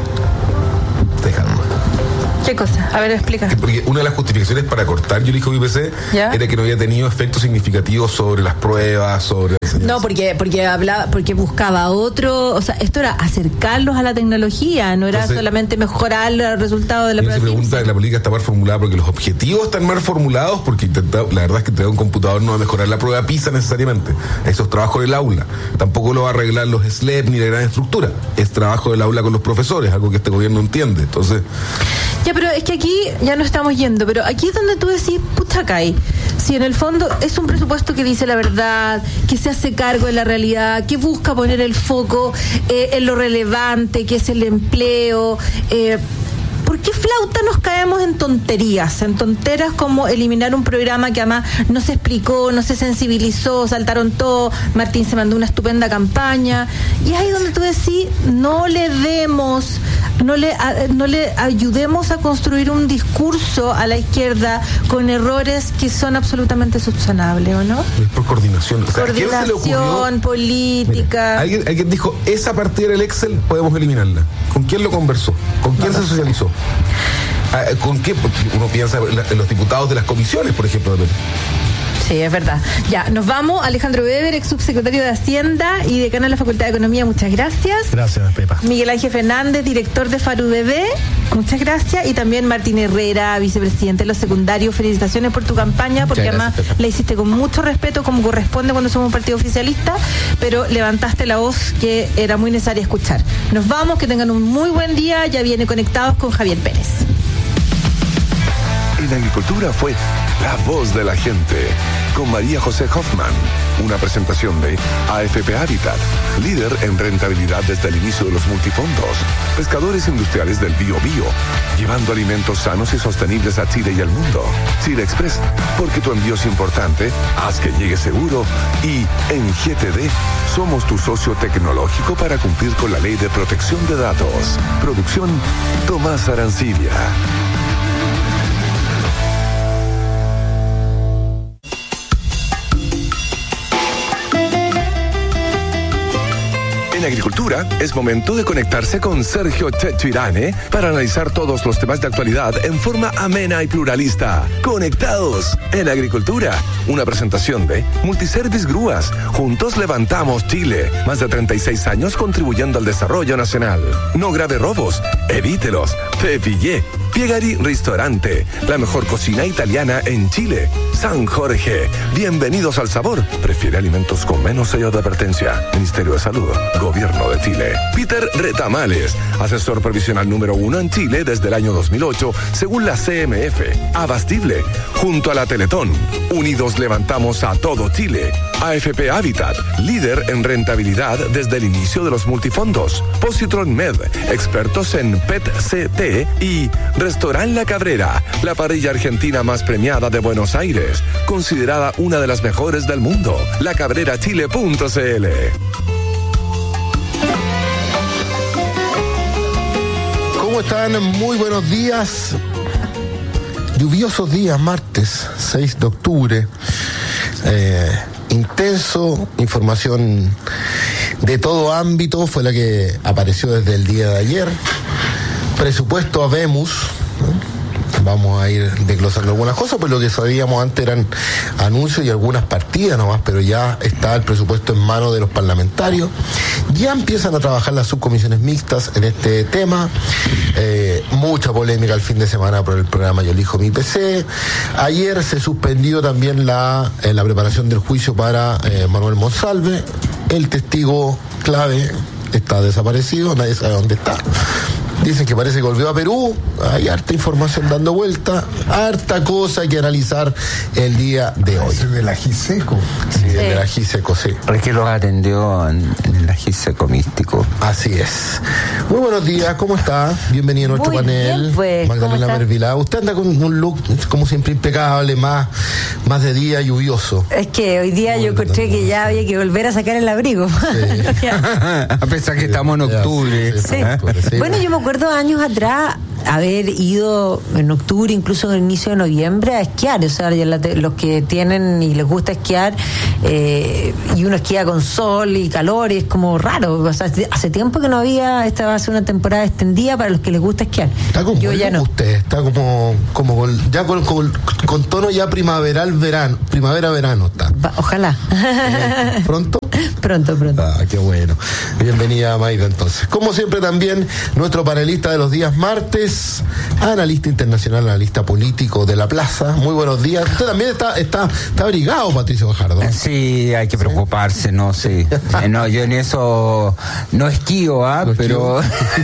[SPEAKER 3] te deja duda.
[SPEAKER 2] ¿Qué cosa? A ver, explica.
[SPEAKER 3] Porque una de las justificaciones para cortar Yo elijo mi P C
[SPEAKER 2] ¿Ya?
[SPEAKER 3] era que no había tenido efectos significativos sobre las pruebas, sobre la enseñanza.
[SPEAKER 2] No, porque porque hablaba, porque buscaba otro, o sea, esto era acercarlos a la tecnología, no era
[SPEAKER 3] Entonces,
[SPEAKER 2] solamente mejorar los resultados de la
[SPEAKER 3] Y uno se
[SPEAKER 2] prueba.
[SPEAKER 3] pregunta, la política está mal formulada porque los objetivos están mal formulados, porque intenta, la verdad es que entregar un computador no va a mejorar la prueba PISA necesariamente. Eso es trabajo del aula. Tampoco lo va a arreglar los S L E P ni la gran estructura. Es trabajo del aula con los profesores, algo que este gobierno entiende. Entonces,
[SPEAKER 2] Ya, pero es que aquí ya no estamos yendo, pero aquí es donde tú decís, pucha, Kai, si en el fondo es un presupuesto que dice la verdad, que se hace cargo de la realidad, que busca poner el foco eh, en lo relevante, que es el empleo, eh, ¿por qué flauta nos caemos en tonterías? En tonteras como eliminar un programa que además no se explicó, no se sensibilizó, saltaron todo, Martín se mandó una estupenda campaña, y es ahí donde tú decís, no le demos, no le, a, no le ayudemos a construir un discurso a la izquierda con errores que son absolutamente subsanables, ¿o no?
[SPEAKER 3] es por coordinación. O sea, ¿a quién se le ocurrió?
[SPEAKER 2] Coordinación, política.
[SPEAKER 3] Mira, alguien, alguien dijo, esa partida del Excel podemos eliminarla. ¿Con quién lo conversó? ¿Con quién se socializó? Ah, ¿Con qué? Porque uno piensa en los diputados de las comisiones, por ejemplo.
[SPEAKER 2] Sí, es verdad. Ya, nos vamos. Alejandro Weber, ex subsecretario de Hacienda y decano de la Facultad de Economía, muchas gracias.
[SPEAKER 1] Gracias, Pepa.
[SPEAKER 2] Miguel Ángel Fernández, director de FARUDB, muchas gracias. Y también Martín Herrera, vicepresidente de los secundarios, felicitaciones por tu campaña, porque
[SPEAKER 12] Muchas gracias,
[SPEAKER 2] además
[SPEAKER 12] Pepa.
[SPEAKER 2] la hiciste con mucho respeto, como corresponde cuando somos un partido oficialista, pero levantaste la voz que era muy necesaria escuchar. Nos vamos, que tengan un muy buen día. Ya viene Conectados con Javier Pérez.
[SPEAKER 7] En Agricultura fue La Voz de la Gente, con María José Hoffman. Una presentación de A F P Habitat, líder en rentabilidad desde el inicio de los multifondos. Pescadores industriales del Bío Bío, llevando alimentos sanos y sostenibles a Chile y al mundo. Chile Express, porque tu envío es importante, haz que llegue seguro. Y en G T D, somos tu socio tecnológico para cumplir con la Ley de Protección de Datos. Producción Tomás Arancibia. En Agricultura es momento de conectarse con Sergio Tetuirane para analizar todos los temas de actualidad en forma amena y pluralista. Conectados en Agricultura, una presentación de Multiservice Grúas. Juntos levantamos Chile. Más de treinta y seis años contribuyendo al desarrollo nacional. No grave robos, evítelos. Te pillé. Piegari Ristorante, la mejor cocina italiana en Chile. San Jorge, bienvenidos al sabor. Prefiere alimentos con menos sello de advertencia. Ministerio de Salud, Gobierno de Chile. Peter Retamales, asesor provisional número uno en Chile desde el año dos mil ocho, según la C M F. Abastible, junto a la Teletón. Unidos levantamos a todo Chile. A F P Habitat, líder en rentabilidad desde el inicio de los multifondos. Positron Med, expertos en P E T C T y Restaurant La Cabrera, la parrilla argentina más premiada de Buenos Aires, considerada una de las mejores del mundo. la cabrera chile punto c l.
[SPEAKER 3] ¿Cómo están? Muy buenos días. Lluviosos días, martes seis de octubre. Eh, intenso, información de todo ámbito fue la que apareció desde el día de ayer. Presupuesto habemos, ¿no? Vamos a ir desglosando algunas cosas, pues lo que sabíamos antes eran anuncios y algunas partidas nomás, pero ya está el presupuesto en manos de los parlamentarios. Ya empiezan a trabajar las subcomisiones mixtas en este tema. Eh, mucha polémica el fin de semana por el programa Yo elijo mi P C. Ayer se suspendió también la, eh, la preparación del juicio para eh, Manuel Monsalve. El testigo clave está desaparecido, nadie sabe dónde está. Dicen que parece que volvió a Perú. Hay harta información dando vuelta, harta cosa que analizar el día de hoy.
[SPEAKER 13] Es de la Giseco.
[SPEAKER 3] Sí, sí. de la Giseco, sí.
[SPEAKER 13] Es que los atendió en, en la Giseco místico.
[SPEAKER 3] Así es. Muy buenos días, ¿cómo está? Bienvenido a nuestro
[SPEAKER 14] Muy
[SPEAKER 3] panel.
[SPEAKER 14] Bien, pues,
[SPEAKER 3] Magdalena Mervilá. Usted anda con un look, como siempre, impecable, más, más de día lluvioso.
[SPEAKER 14] Es que hoy día yo encontré que ya había que volver a sacar el abrigo.
[SPEAKER 13] Sí. A pesar que sí, estamos en octubre.
[SPEAKER 14] Sí, sí, sí. Sí. Bueno, yo me acuerdo años atrás haber ido en octubre, incluso en el inicio de noviembre, a esquiar. O sea, los que tienen y les gusta esquiar, eh, y uno esquía con sol y calor, y es como raro. O sea, hace tiempo que no había, esta va a ser una temporada extendida para los que les gusta esquiar.
[SPEAKER 3] Está como
[SPEAKER 14] yo ya no.
[SPEAKER 3] Usted está como, como con, ya con, con, con tono ya primaveral, verano, primavera-verano está.
[SPEAKER 14] Va, ojalá.
[SPEAKER 3] ¿Pronto?
[SPEAKER 14] Pronto, pronto.
[SPEAKER 3] Ah, qué bueno. Bienvenida, Maida, entonces. Como siempre, también nuestro panelista de los días martes, analista internacional, analista político de la plaza. Muy buenos días. Usted también está, está, está abrigado, Patricio Bajardo.
[SPEAKER 13] Sí, hay que preocuparse, ¿sí? ¿no? Sí. Eh, no, yo en eso no esquío, ¿ah? ¿eh? Pero,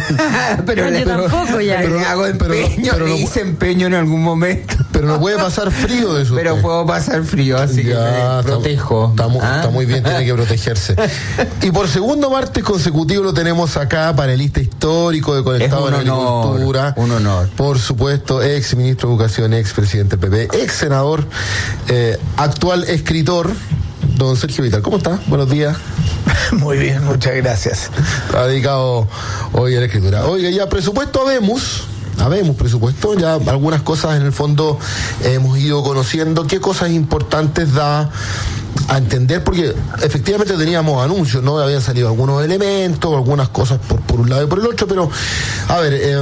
[SPEAKER 13] pero,
[SPEAKER 14] no, yo
[SPEAKER 13] pero,
[SPEAKER 14] tampoco ya.
[SPEAKER 13] Pero, pero hago empeño, pero, pero, le hice empeño en algún momento.
[SPEAKER 3] Pero no puede pasar frío de eso.
[SPEAKER 13] Pero
[SPEAKER 3] usted.
[SPEAKER 13] puedo pasar frío, así ya, que me protejo.
[SPEAKER 3] Está, está,
[SPEAKER 13] ¿Ah?
[SPEAKER 3] está muy bien, tiene que protegerse. Y por segundo martes consecutivo lo tenemos acá, panelista histórico de Conectado en Agricultura.
[SPEAKER 13] Un honor.
[SPEAKER 3] Por supuesto, ex ministro de Educación, ex presidente del P P, ex senador, eh, actual escritor, don Sergio Vital. ¿Cómo está? Buenos días.
[SPEAKER 8] Muy bien, muchas gracias.
[SPEAKER 3] Está dedicado hoy a la escritura. Oiga, ya presupuesto habemos. Habemos presupuesto, ya algunas cosas en el fondo eh, hemos ido conociendo. ¿Qué cosas importantes da a entender? Porque efectivamente teníamos anuncios, ¿no? Habían salido algunos elementos, algunas cosas por, por un lado y por el otro, pero a ver, eh,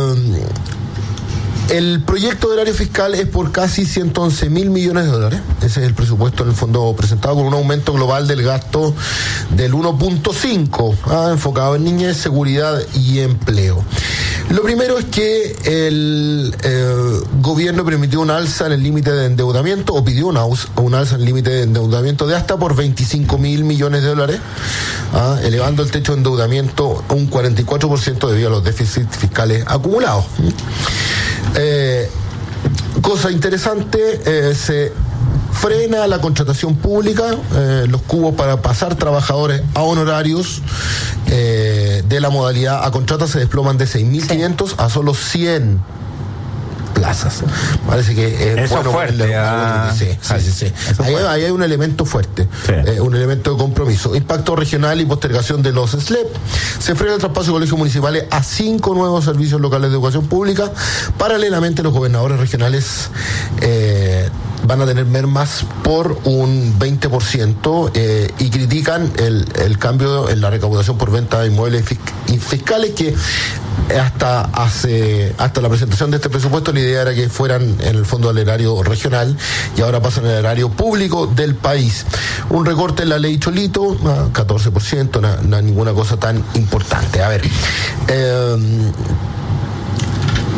[SPEAKER 3] el proyecto de horario fiscal es por casi ciento once mil millones de dólares. Ese es el presupuesto en el fondo presentado, con un aumento global del gasto del uno punto cinco, ah, enfocado en niñez, seguridad y empleo. Lo primero es que el eh, gobierno permitió un alza en el límite de endeudamiento, o pidió una, un alza en el límite de endeudamiento de hasta por veinticinco mil millones de dólares, ah, elevando el techo de endeudamiento a un cuarenta y cuatro por ciento debido a los déficits fiscales acumulados. Eh, cosa interesante, eh, se frena la contratación pública, eh, los cubos para pasar trabajadores a honorarios eh, de la modalidad a contrata se desploman de seis mil quinientos sí. a solo cien plazas. Parece que es
[SPEAKER 13] Eso
[SPEAKER 3] bueno.
[SPEAKER 13] Fuerte,
[SPEAKER 3] el,
[SPEAKER 13] ah,
[SPEAKER 3] sí, sí, sí, sí. Ahí, ahí hay un elemento fuerte, sí. eh, un elemento de compromiso. Impacto regional y postergación de los S L E P. Se frena el traspaso de colegios municipales a cinco nuevos servicios locales de educación pública. Paralelamente, los gobernadores regionales eh, van a tener mermas por un veinte por ciento eh, y critican el, el cambio en la recaudación por venta de inmuebles fiscales, que hasta hace hasta la presentación de este presupuesto la idea era que fueran en el fondo al erario regional y ahora pasan al erario público del país. Un recorte en la ley Cholito, catorce por ciento, no, no ninguna cosa tan importante. A ver, eh,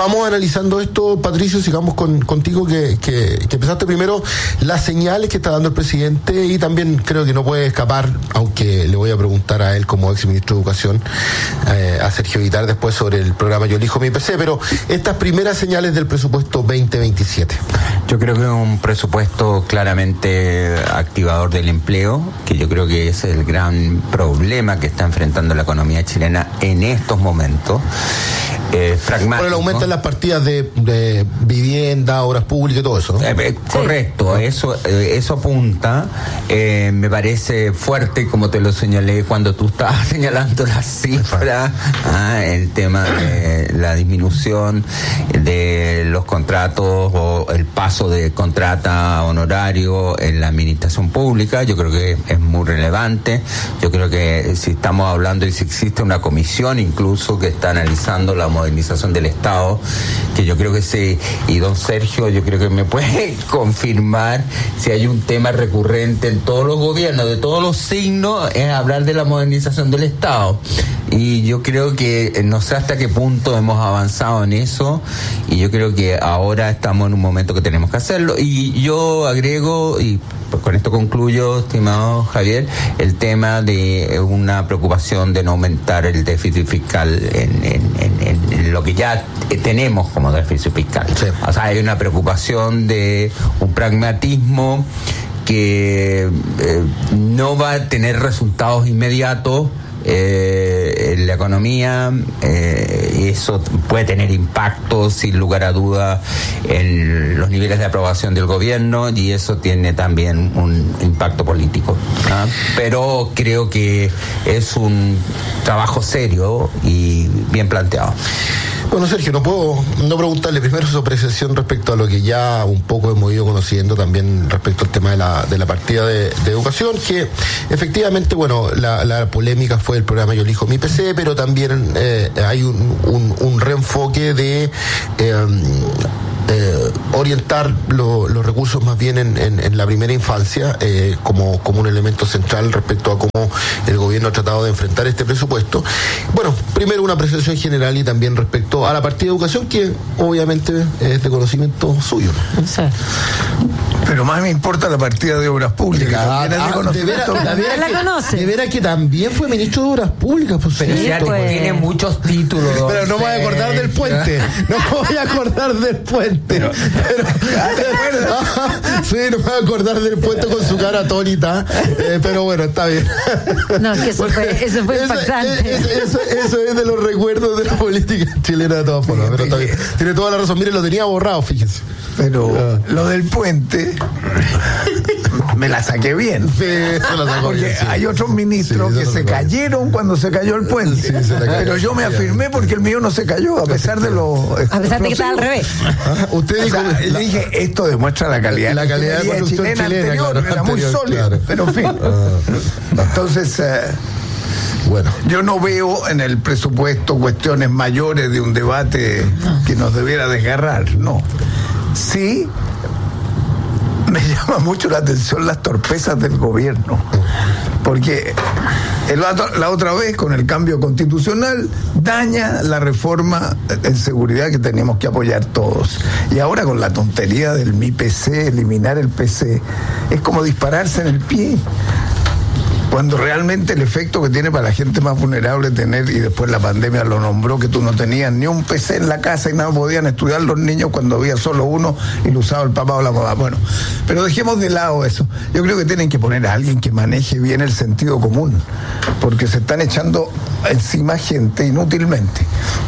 [SPEAKER 3] vamos analizando esto, Patricio, sigamos con, contigo que, que, que empezaste primero las señales que está dando el presidente, y también creo que no puede escapar, aunque le voy a preguntar a él como ex ministro de Educación, eh, a Sergio Guitart después sobre el programa Yo Elijo Mi P C, pero estas primeras señales del presupuesto veinte veintisiete.
[SPEAKER 13] Yo creo que es un presupuesto claramente activador del empleo, que yo creo que es el gran problema que está enfrentando la economía chilena en estos momentos. Eh, pragmático.
[SPEAKER 3] Por el aumento en las partidas de, de vivienda, obras públicas y todo eso, ¿no?
[SPEAKER 13] Eh, eh, correcto, sí. eso eh, eso apunta. Eh, me parece fuerte, como te lo señalé cuando tú estabas señalando las cifras, ah, el tema de la disminución de los contratos o el paso de contrata a honorario en la administración pública. Yo creo que es muy relevante. Yo creo que si estamos hablando y si existe una comisión incluso que está analizando la modernización del Estado, que yo creo que sí, y don Sergio yo creo que me puede confirmar, si hay un tema recurrente en todos los gobiernos, de todos los signos, es hablar de la modernización del Estado. Y yo creo que no sé hasta qué punto hemos avanzado en eso, y yo creo que ahora estamos en un momento que tenemos que hacerlo. Y yo agrego, y con esto concluyo, estimado Javier, el tema de una preocupación de no aumentar el déficit fiscal en, en, en, en lo que ya tenemos como déficit fiscal. Sí. O sea, hay una preocupación de un pragmatismo que eh, no va a tener resultados inmediatos Eh, en la economía, eh, y eso puede tener impacto sin lugar a duda en los niveles de aprobación del gobierno, y eso tiene también un impacto político, ¿ah? Pero creo que es un trabajo serio y bien planteado.
[SPEAKER 3] Bueno, Sergio, no puedo no preguntarle primero su apreciación respecto a lo que ya un poco hemos ido conociendo también respecto al tema de la, de la partida de, de educación, que efectivamente, bueno, la, la polémica fue el programa Yo Elijo Mi P C, pero también eh, hay un, un, un reenfoque de eh, eh, orientar lo, los recursos más bien en, en, en la primera infancia eh, como, como un elemento central respecto a cómo el gobierno ha tratado de enfrentar este presupuesto. Bueno, primero una apreciación general y también respecto a la partida de educación, que obviamente es de conocimiento suyo.
[SPEAKER 8] Sí. Pero más me importa la partida de obras públicas.
[SPEAKER 3] Ah,
[SPEAKER 8] también es de conocimiento.
[SPEAKER 3] De veras, de veras
[SPEAKER 14] la
[SPEAKER 3] que,
[SPEAKER 14] conoce.
[SPEAKER 3] De veras que también fue ministro de Obras Públicas. Pues,
[SPEAKER 13] pero
[SPEAKER 3] sí,
[SPEAKER 13] ya
[SPEAKER 3] pues.
[SPEAKER 13] tiene muchos títulos.
[SPEAKER 3] Pero no me voy a acordar del puente. No me voy a acordar del puente. Pero, pero, sí, no me voy a acordar del puente con su cara atónita. Eh, pero bueno, está bien.
[SPEAKER 14] No, que eso fue, eso fue impactante.
[SPEAKER 3] Eso, eso, eso es de los recuerdos de la política chilena de todas formas. Pero está bien. Tiene toda la razón. Mire, lo tenía borrado, fíjese.
[SPEAKER 8] Pero uh, lo del puente me la saqué bien. Sí, se la sacó porque bien, sí. Hay otros ministros sí, que se cayeron bien. Cuando se cayó el puente. Sí, se la pero yo me afirmé porque el mío no se cayó, a pesar de lo
[SPEAKER 14] a pesar de que estaba al revés.
[SPEAKER 8] ¿Ah? Usted dijo, o sea, le dije, esto demuestra la calidad.
[SPEAKER 3] La calidad de producción chilena, chilena anterior, claro,
[SPEAKER 8] era
[SPEAKER 3] anterior,
[SPEAKER 8] muy sólida. Claro. Pero en fin. Uh, entonces, uh, bueno, yo no veo en el presupuesto cuestiones mayores de un debate que nos debiera desgarrar, no. Sí, me llama mucho la atención las torpezas del gobierno, porque el, la otra vez con el cambio constitucional daña la reforma en seguridad que teníamos que apoyar todos, y ahora con la tontería del Mi P C, eliminar el P C, es como dispararse en el pie, cuando realmente el efecto que tiene para la gente más vulnerable tener, y después la pandemia lo nombró, que tú no tenías ni un P C en la casa y nada podían estudiar los niños cuando había solo uno y lo usaba el papá o la mamá. Bueno, pero dejemos de lado eso. Yo creo que tienen que poner a alguien que maneje bien el sentido común, porque se están echando encima gente inútilmente.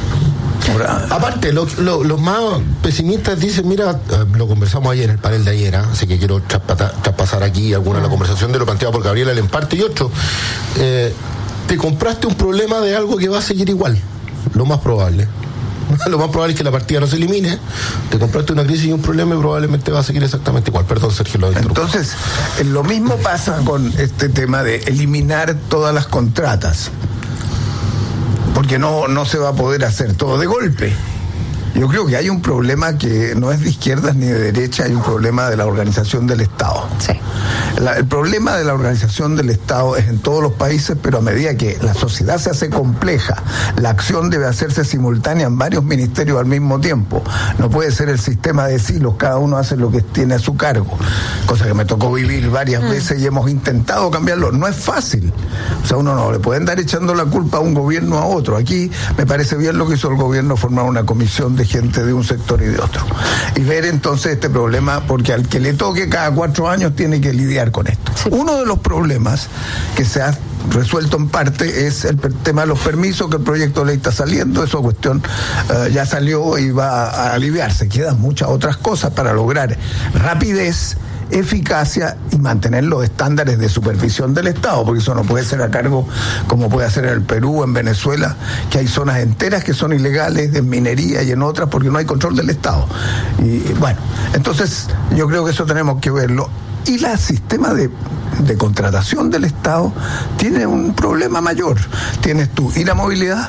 [SPEAKER 3] Aparte, los lo, lo más pesimistas dicen, mira, lo conversamos ayer en el panel de ayer, ¿eh? Así que quiero traspasar aquí alguna de la conversación de lo planteado por Gabriela Lemparte y otro. Eh, te compraste un problema de algo que va a seguir igual, lo más probable. Lo más probable es que la partida no se elimine. Te compraste una crisis y un problema y probablemente va a seguir exactamente igual. Perdón, Sergio, lo interrumpo.
[SPEAKER 8] Entonces, lo mismo pasa con este tema de eliminar todas las contratas, porque no, no se va a poder hacer todo de golpe.
[SPEAKER 15] Yo creo que hay un problema que no es de izquierdas ni de derecha, hay un problema de la organización del Estado.
[SPEAKER 14] Sí.
[SPEAKER 15] La, el problema de la organización del Estado es en todos los países, pero a medida que la sociedad se hace compleja, la acción debe hacerse simultánea en varios ministerios al mismo tiempo. No puede ser el sistema de silos, cada uno hace lo que tiene a su cargo, cosa que me tocó vivir varias mm. veces y hemos intentado cambiarlo. No es fácil. O sea, uno no le puede andar echando la culpa a un gobierno a otro. Aquí me parece bien lo que hizo el gobierno, formar una comisión de gente de un sector y de otro. Y ver entonces este problema, porque al que le toque cada cuatro años tiene que lidiar con esto. Sí. Uno de los problemas que se ha resuelto en parte es el tema de los permisos, que el proyecto de ley está saliendo, esa cuestión uh, ya salió y va a aliviarse. Quedan muchas otras cosas para lograr rapidez, eficacia y mantener los estándares de supervisión del Estado, porque eso no puede ser a cargo como puede hacer en el Perú, en Venezuela, que hay zonas enteras que son ilegales en minería y en otras porque no hay control del Estado. Y bueno, entonces yo creo que eso tenemos que verlo. Y el sistema de, de contratación del Estado tiene un problema mayor. Tienes tú y la movilidad,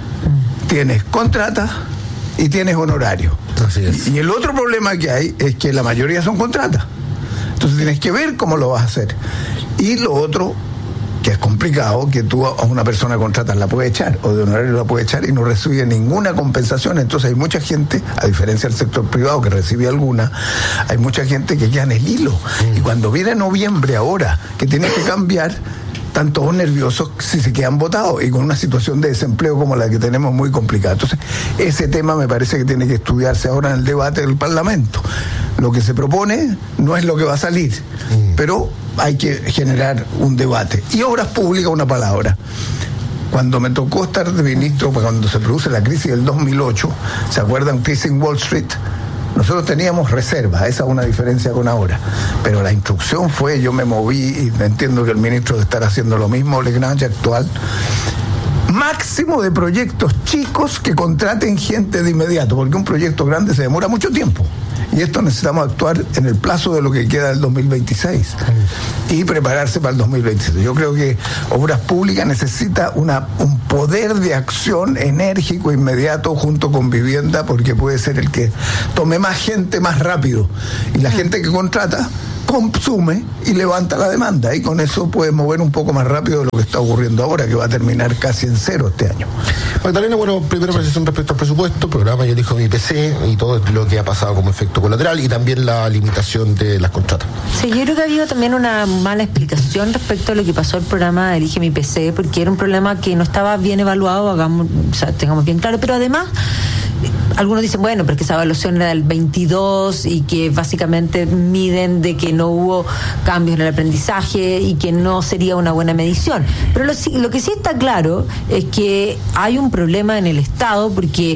[SPEAKER 15] tienes contratas y tienes honorario.
[SPEAKER 1] Así es.
[SPEAKER 15] Y, y el otro problema que hay es que la mayoría son contratas. Entonces tienes que ver cómo lo vas a hacer. Y lo otro, que es complicado, que tú a una persona contratas la puedes echar, o de honorario la puedes echar y no recibe ninguna compensación. Entonces hay mucha gente, a diferencia del sector privado que recibe alguna, hay mucha gente que queda en el hilo. Mm. Y cuando viene noviembre ahora, que tiene que cambiar, están todos nerviosos si se quedan votados y con una situación de desempleo como la que tenemos muy complicada. Entonces, ese tema me parece que tiene que estudiarse ahora en el debate del Parlamento. Lo que se propone no es lo que va a salir, mm. pero hay que generar un debate. Y obras públicas, una palabra. Cuando me tocó estar de ministro, cuando se produce la crisis del dos mil ocho, ¿se acuerdan? Crisis en Wall Street. Nosotros teníamos reservas, esa es una diferencia con ahora. Pero la instrucción fue, yo me moví y entiendo que el ministro debe estar haciendo lo mismo, Legrand actual, máximo de proyectos chicos que contraten gente de inmediato, porque un proyecto grande se demora mucho tiempo. Y esto necesitamos actuar en el plazo de lo que queda del dos mil veintiséis y prepararse para el dos mil veintisiete. Yo creo que Obras Públicas necesita una, un poder de acción enérgico, inmediato, junto con Vivienda, porque puede ser el que tome más gente más rápido. Y la gente que contrata consume y levanta la demanda, y con eso puede mover un poco más rápido de lo que está ocurriendo ahora, que va a terminar casi en cero este año.
[SPEAKER 1] Magdalena, bueno, primera precisión respecto al presupuesto, programa, ya dijo mi P C y todo lo que ha pasado como efecto colateral y también la limitación de las contratas.
[SPEAKER 14] Sí, yo creo que ha habido también una mala explicación respecto a lo que pasó el programa Elige mi P C, porque era un problema que no estaba bien evaluado, hagamos, o sea, tengamos bien claro, pero además algunos dicen, bueno, pero es que esa evaluación era del veintidós y que básicamente miden de que no hubo cambios en el aprendizaje y que no sería una buena medición. Pero lo, lo que sí está claro es que hay un problema en el Estado, porque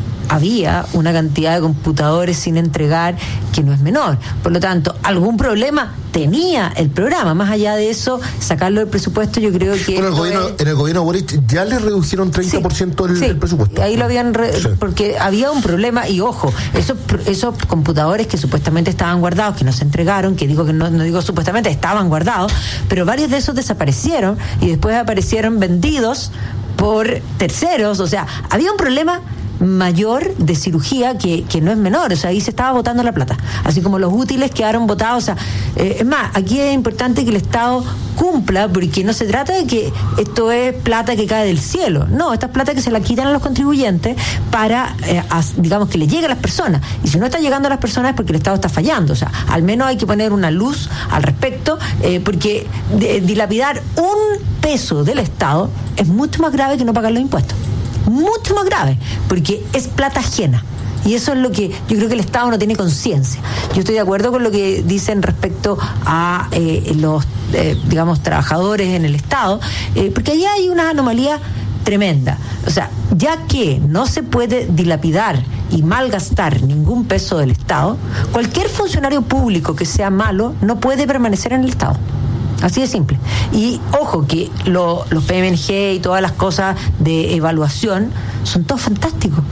[SPEAKER 14] había una cantidad de computadores sin entregar que no es menor. Por lo tanto, algún problema tenía el programa. Más allá de eso, sacarlo del presupuesto, yo creo que...
[SPEAKER 1] Bueno, el gobierno,
[SPEAKER 14] es...
[SPEAKER 1] en el gobierno Boric ya le redujeron treinta por ciento sí, el,
[SPEAKER 14] sí,
[SPEAKER 1] el presupuesto.
[SPEAKER 14] Ahí lo habían... Re... Sí. Porque había un problema, y ojo, esos, esos computadores que supuestamente estaban guardados, que no se entregaron, que digo que no, no digo supuestamente, estaban guardados, pero varios de esos desaparecieron y después aparecieron vendidos por terceros. O sea, había un problema mayor de cirugía que, que no es menor, o sea, ahí se estaba botando la plata, así como los útiles quedaron botados, o sea, eh, es más, aquí es importante que el Estado cumpla, porque no se trata de que esto es plata que cae del cielo, no, esta es plata que se la quitan a los contribuyentes para, eh, a, digamos, que le llegue a las personas, y si no está llegando a las personas es porque el Estado está fallando, o sea, al menos hay que poner una luz al respecto, eh, porque de, dilapidar un peso del Estado es mucho más grave que no pagar los impuestos. Mucho más grave, porque es plata ajena. Y eso es lo que yo creo que el Estado no tiene conciencia. Yo estoy de acuerdo con lo que dicen respecto a eh, los, eh, digamos, trabajadores en el Estado, eh, porque allí hay una anomalía tremenda. O sea, ya que no se puede dilapidar y malgastar ningún peso del Estado, cualquier funcionario público que sea malo no puede permanecer en el Estado. Así de simple. Y ojo que lo, los P M G y todas las cosas de evaluación son todos fantásticos.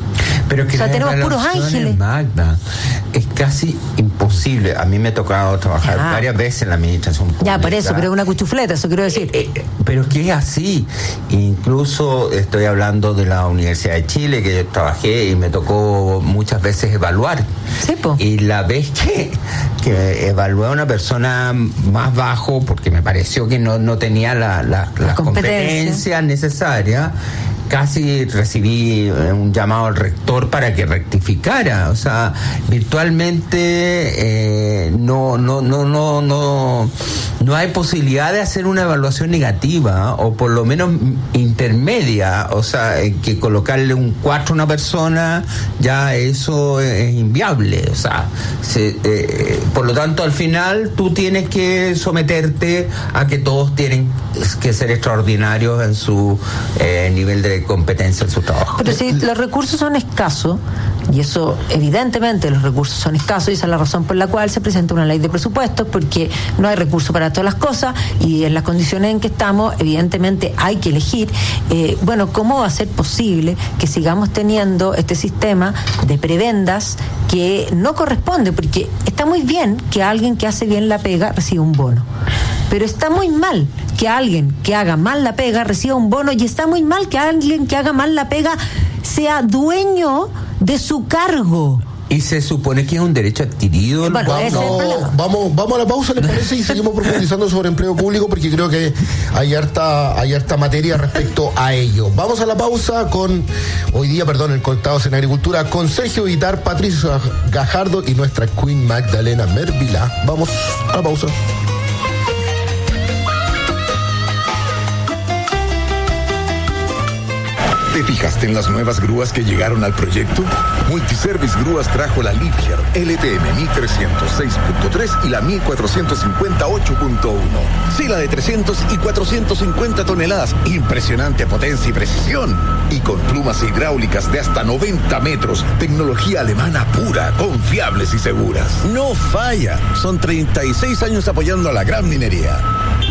[SPEAKER 13] Pero que
[SPEAKER 14] o sea,
[SPEAKER 13] las
[SPEAKER 14] tenemos puros
[SPEAKER 13] evaluaciones,
[SPEAKER 14] ángeles.
[SPEAKER 13] Magda, es casi imposible. A mí me ha tocado trabajar
[SPEAKER 14] Ah.
[SPEAKER 13] varias veces en la administración pública.
[SPEAKER 14] Ya, por eso, pero es una cuchufleta, eso quiero decir.
[SPEAKER 13] Eh, eh, pero es que es así. Incluso estoy hablando de la Universidad de Chile, que yo trabajé y me tocó muchas veces evaluar.
[SPEAKER 14] Sí, po.
[SPEAKER 13] Y la vez que, que evalué a una persona más bajo, porque me pareció que no, no tenía la, la, las competencias necesarias, casi recibí un llamado al rector para que rectificara. O sea, virtualmente eh, no, no, no, no, no, no hay posibilidad de hacer una evaluación negativa, o por lo menos intermedia. O sea, eh, que colocarle un cuatro a una persona, ya eso es inviable. O sea, se, eh, por lo tanto, al final tú tienes que someterte a que todos tienen que ser extraordinarios en su eh, nivel de competencia en su trabajo.
[SPEAKER 14] Pero si los recursos son escasos, y eso evidentemente los recursos son escasos, y esa es la razón por la cual se presenta una ley de presupuestos, porque no hay recursos para todas las cosas, y en las condiciones en que estamos evidentemente hay que elegir. Eh, bueno, ¿cómo va a ser posible que sigamos teniendo este sistema de prebendas que no corresponde? Porque está muy bien que alguien que hace bien la pega reciba un bono, pero está muy mal que alguien que haga mal la pega reciba un bono, y está muy mal que alguien que haga mal la pega sea dueño de su cargo.
[SPEAKER 13] Y se supone que es un derecho adquirido.
[SPEAKER 14] Bueno, ese es el
[SPEAKER 16] Vamos,
[SPEAKER 14] problema.
[SPEAKER 16] vamos, vamos a la pausa, ¿les parece? Y seguimos profundizando sobre empleo público, porque creo que hay harta, hay harta materia respecto a ello. Vamos a la pausa con, hoy día, perdón, en Conectados en Agricultura, con Sergio Guitar, Patricio Gajardo y nuestra Queen Magdalena Mervilá. Vamos a la pausa.
[SPEAKER 17] ¿Te fijaste en las nuevas grúas que llegaron al proyecto? Multiservice Grúas trajo la Liebherr L T M mil trescientos seis punto tres y la mil cuatrocientos cincuenta ocho punto uno. Sí, la de trescientos y cuatrocientos cincuenta toneladas. Impresionante potencia y precisión. Y con plumas hidráulicas de hasta noventa metros. Tecnología alemana pura, confiables y seguras. No falla. Son treinta y seis años apoyando a la gran minería.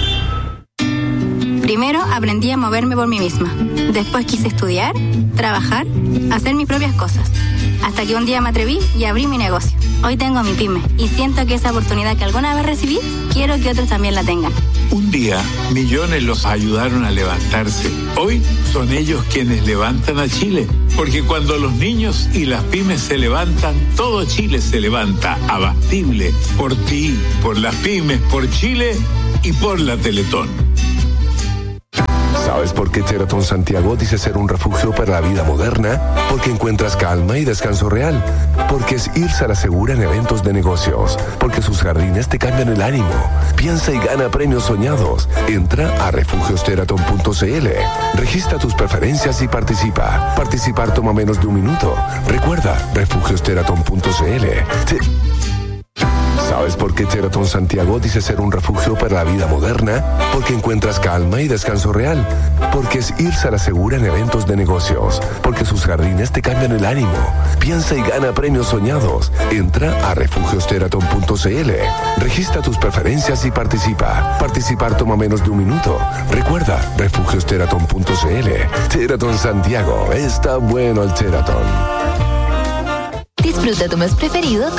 [SPEAKER 18] Primero aprendí a moverme por mí misma. Después quise estudiar, trabajar, hacer mis propias cosas. Hasta que un día me atreví y abrí mi negocio. Hoy tengo mi pyme y siento que esa oportunidad que alguna vez recibí, quiero que otros también la tengan.
[SPEAKER 19] Un día, millones los ayudaron a levantarse. Hoy son ellos quienes levantan a Chile. Porque cuando los niños y las pymes se levantan, todo Chile se levanta. Abastible. Por ti, por las pymes, por Chile y por la Teletón.
[SPEAKER 7] ¿Sabes por qué Sheraton Santiago dice ser un refugio para la vida moderna? Porque encuentras calma y descanso real. Porque es irse a la segura en eventos de negocios. Porque sus jardines te cambian el ánimo. Piensa y gana premios soñados. Entra a refugios sheraton punto c l. Registra tus preferencias y participa. Participar toma menos de un minuto. Recuerda, refugios sheraton punto c l. Te... ¿Sabes por qué Sheraton Santiago dice ser un refugio para la vida moderna? Porque encuentras calma y descanso real. Porque es irse a la segura en eventos de negocios. Porque sus jardines te cambian el ánimo. Piensa y gana premios soñados. Entra a refugios sheraton punto c l. Registra tus preferencias y participa. Participar toma menos de un minuto. Recuerda, refugios sheraton punto c l. Sheraton Santiago. Está bueno el Sheraton.
[SPEAKER 20] Disfruta tu mes preferido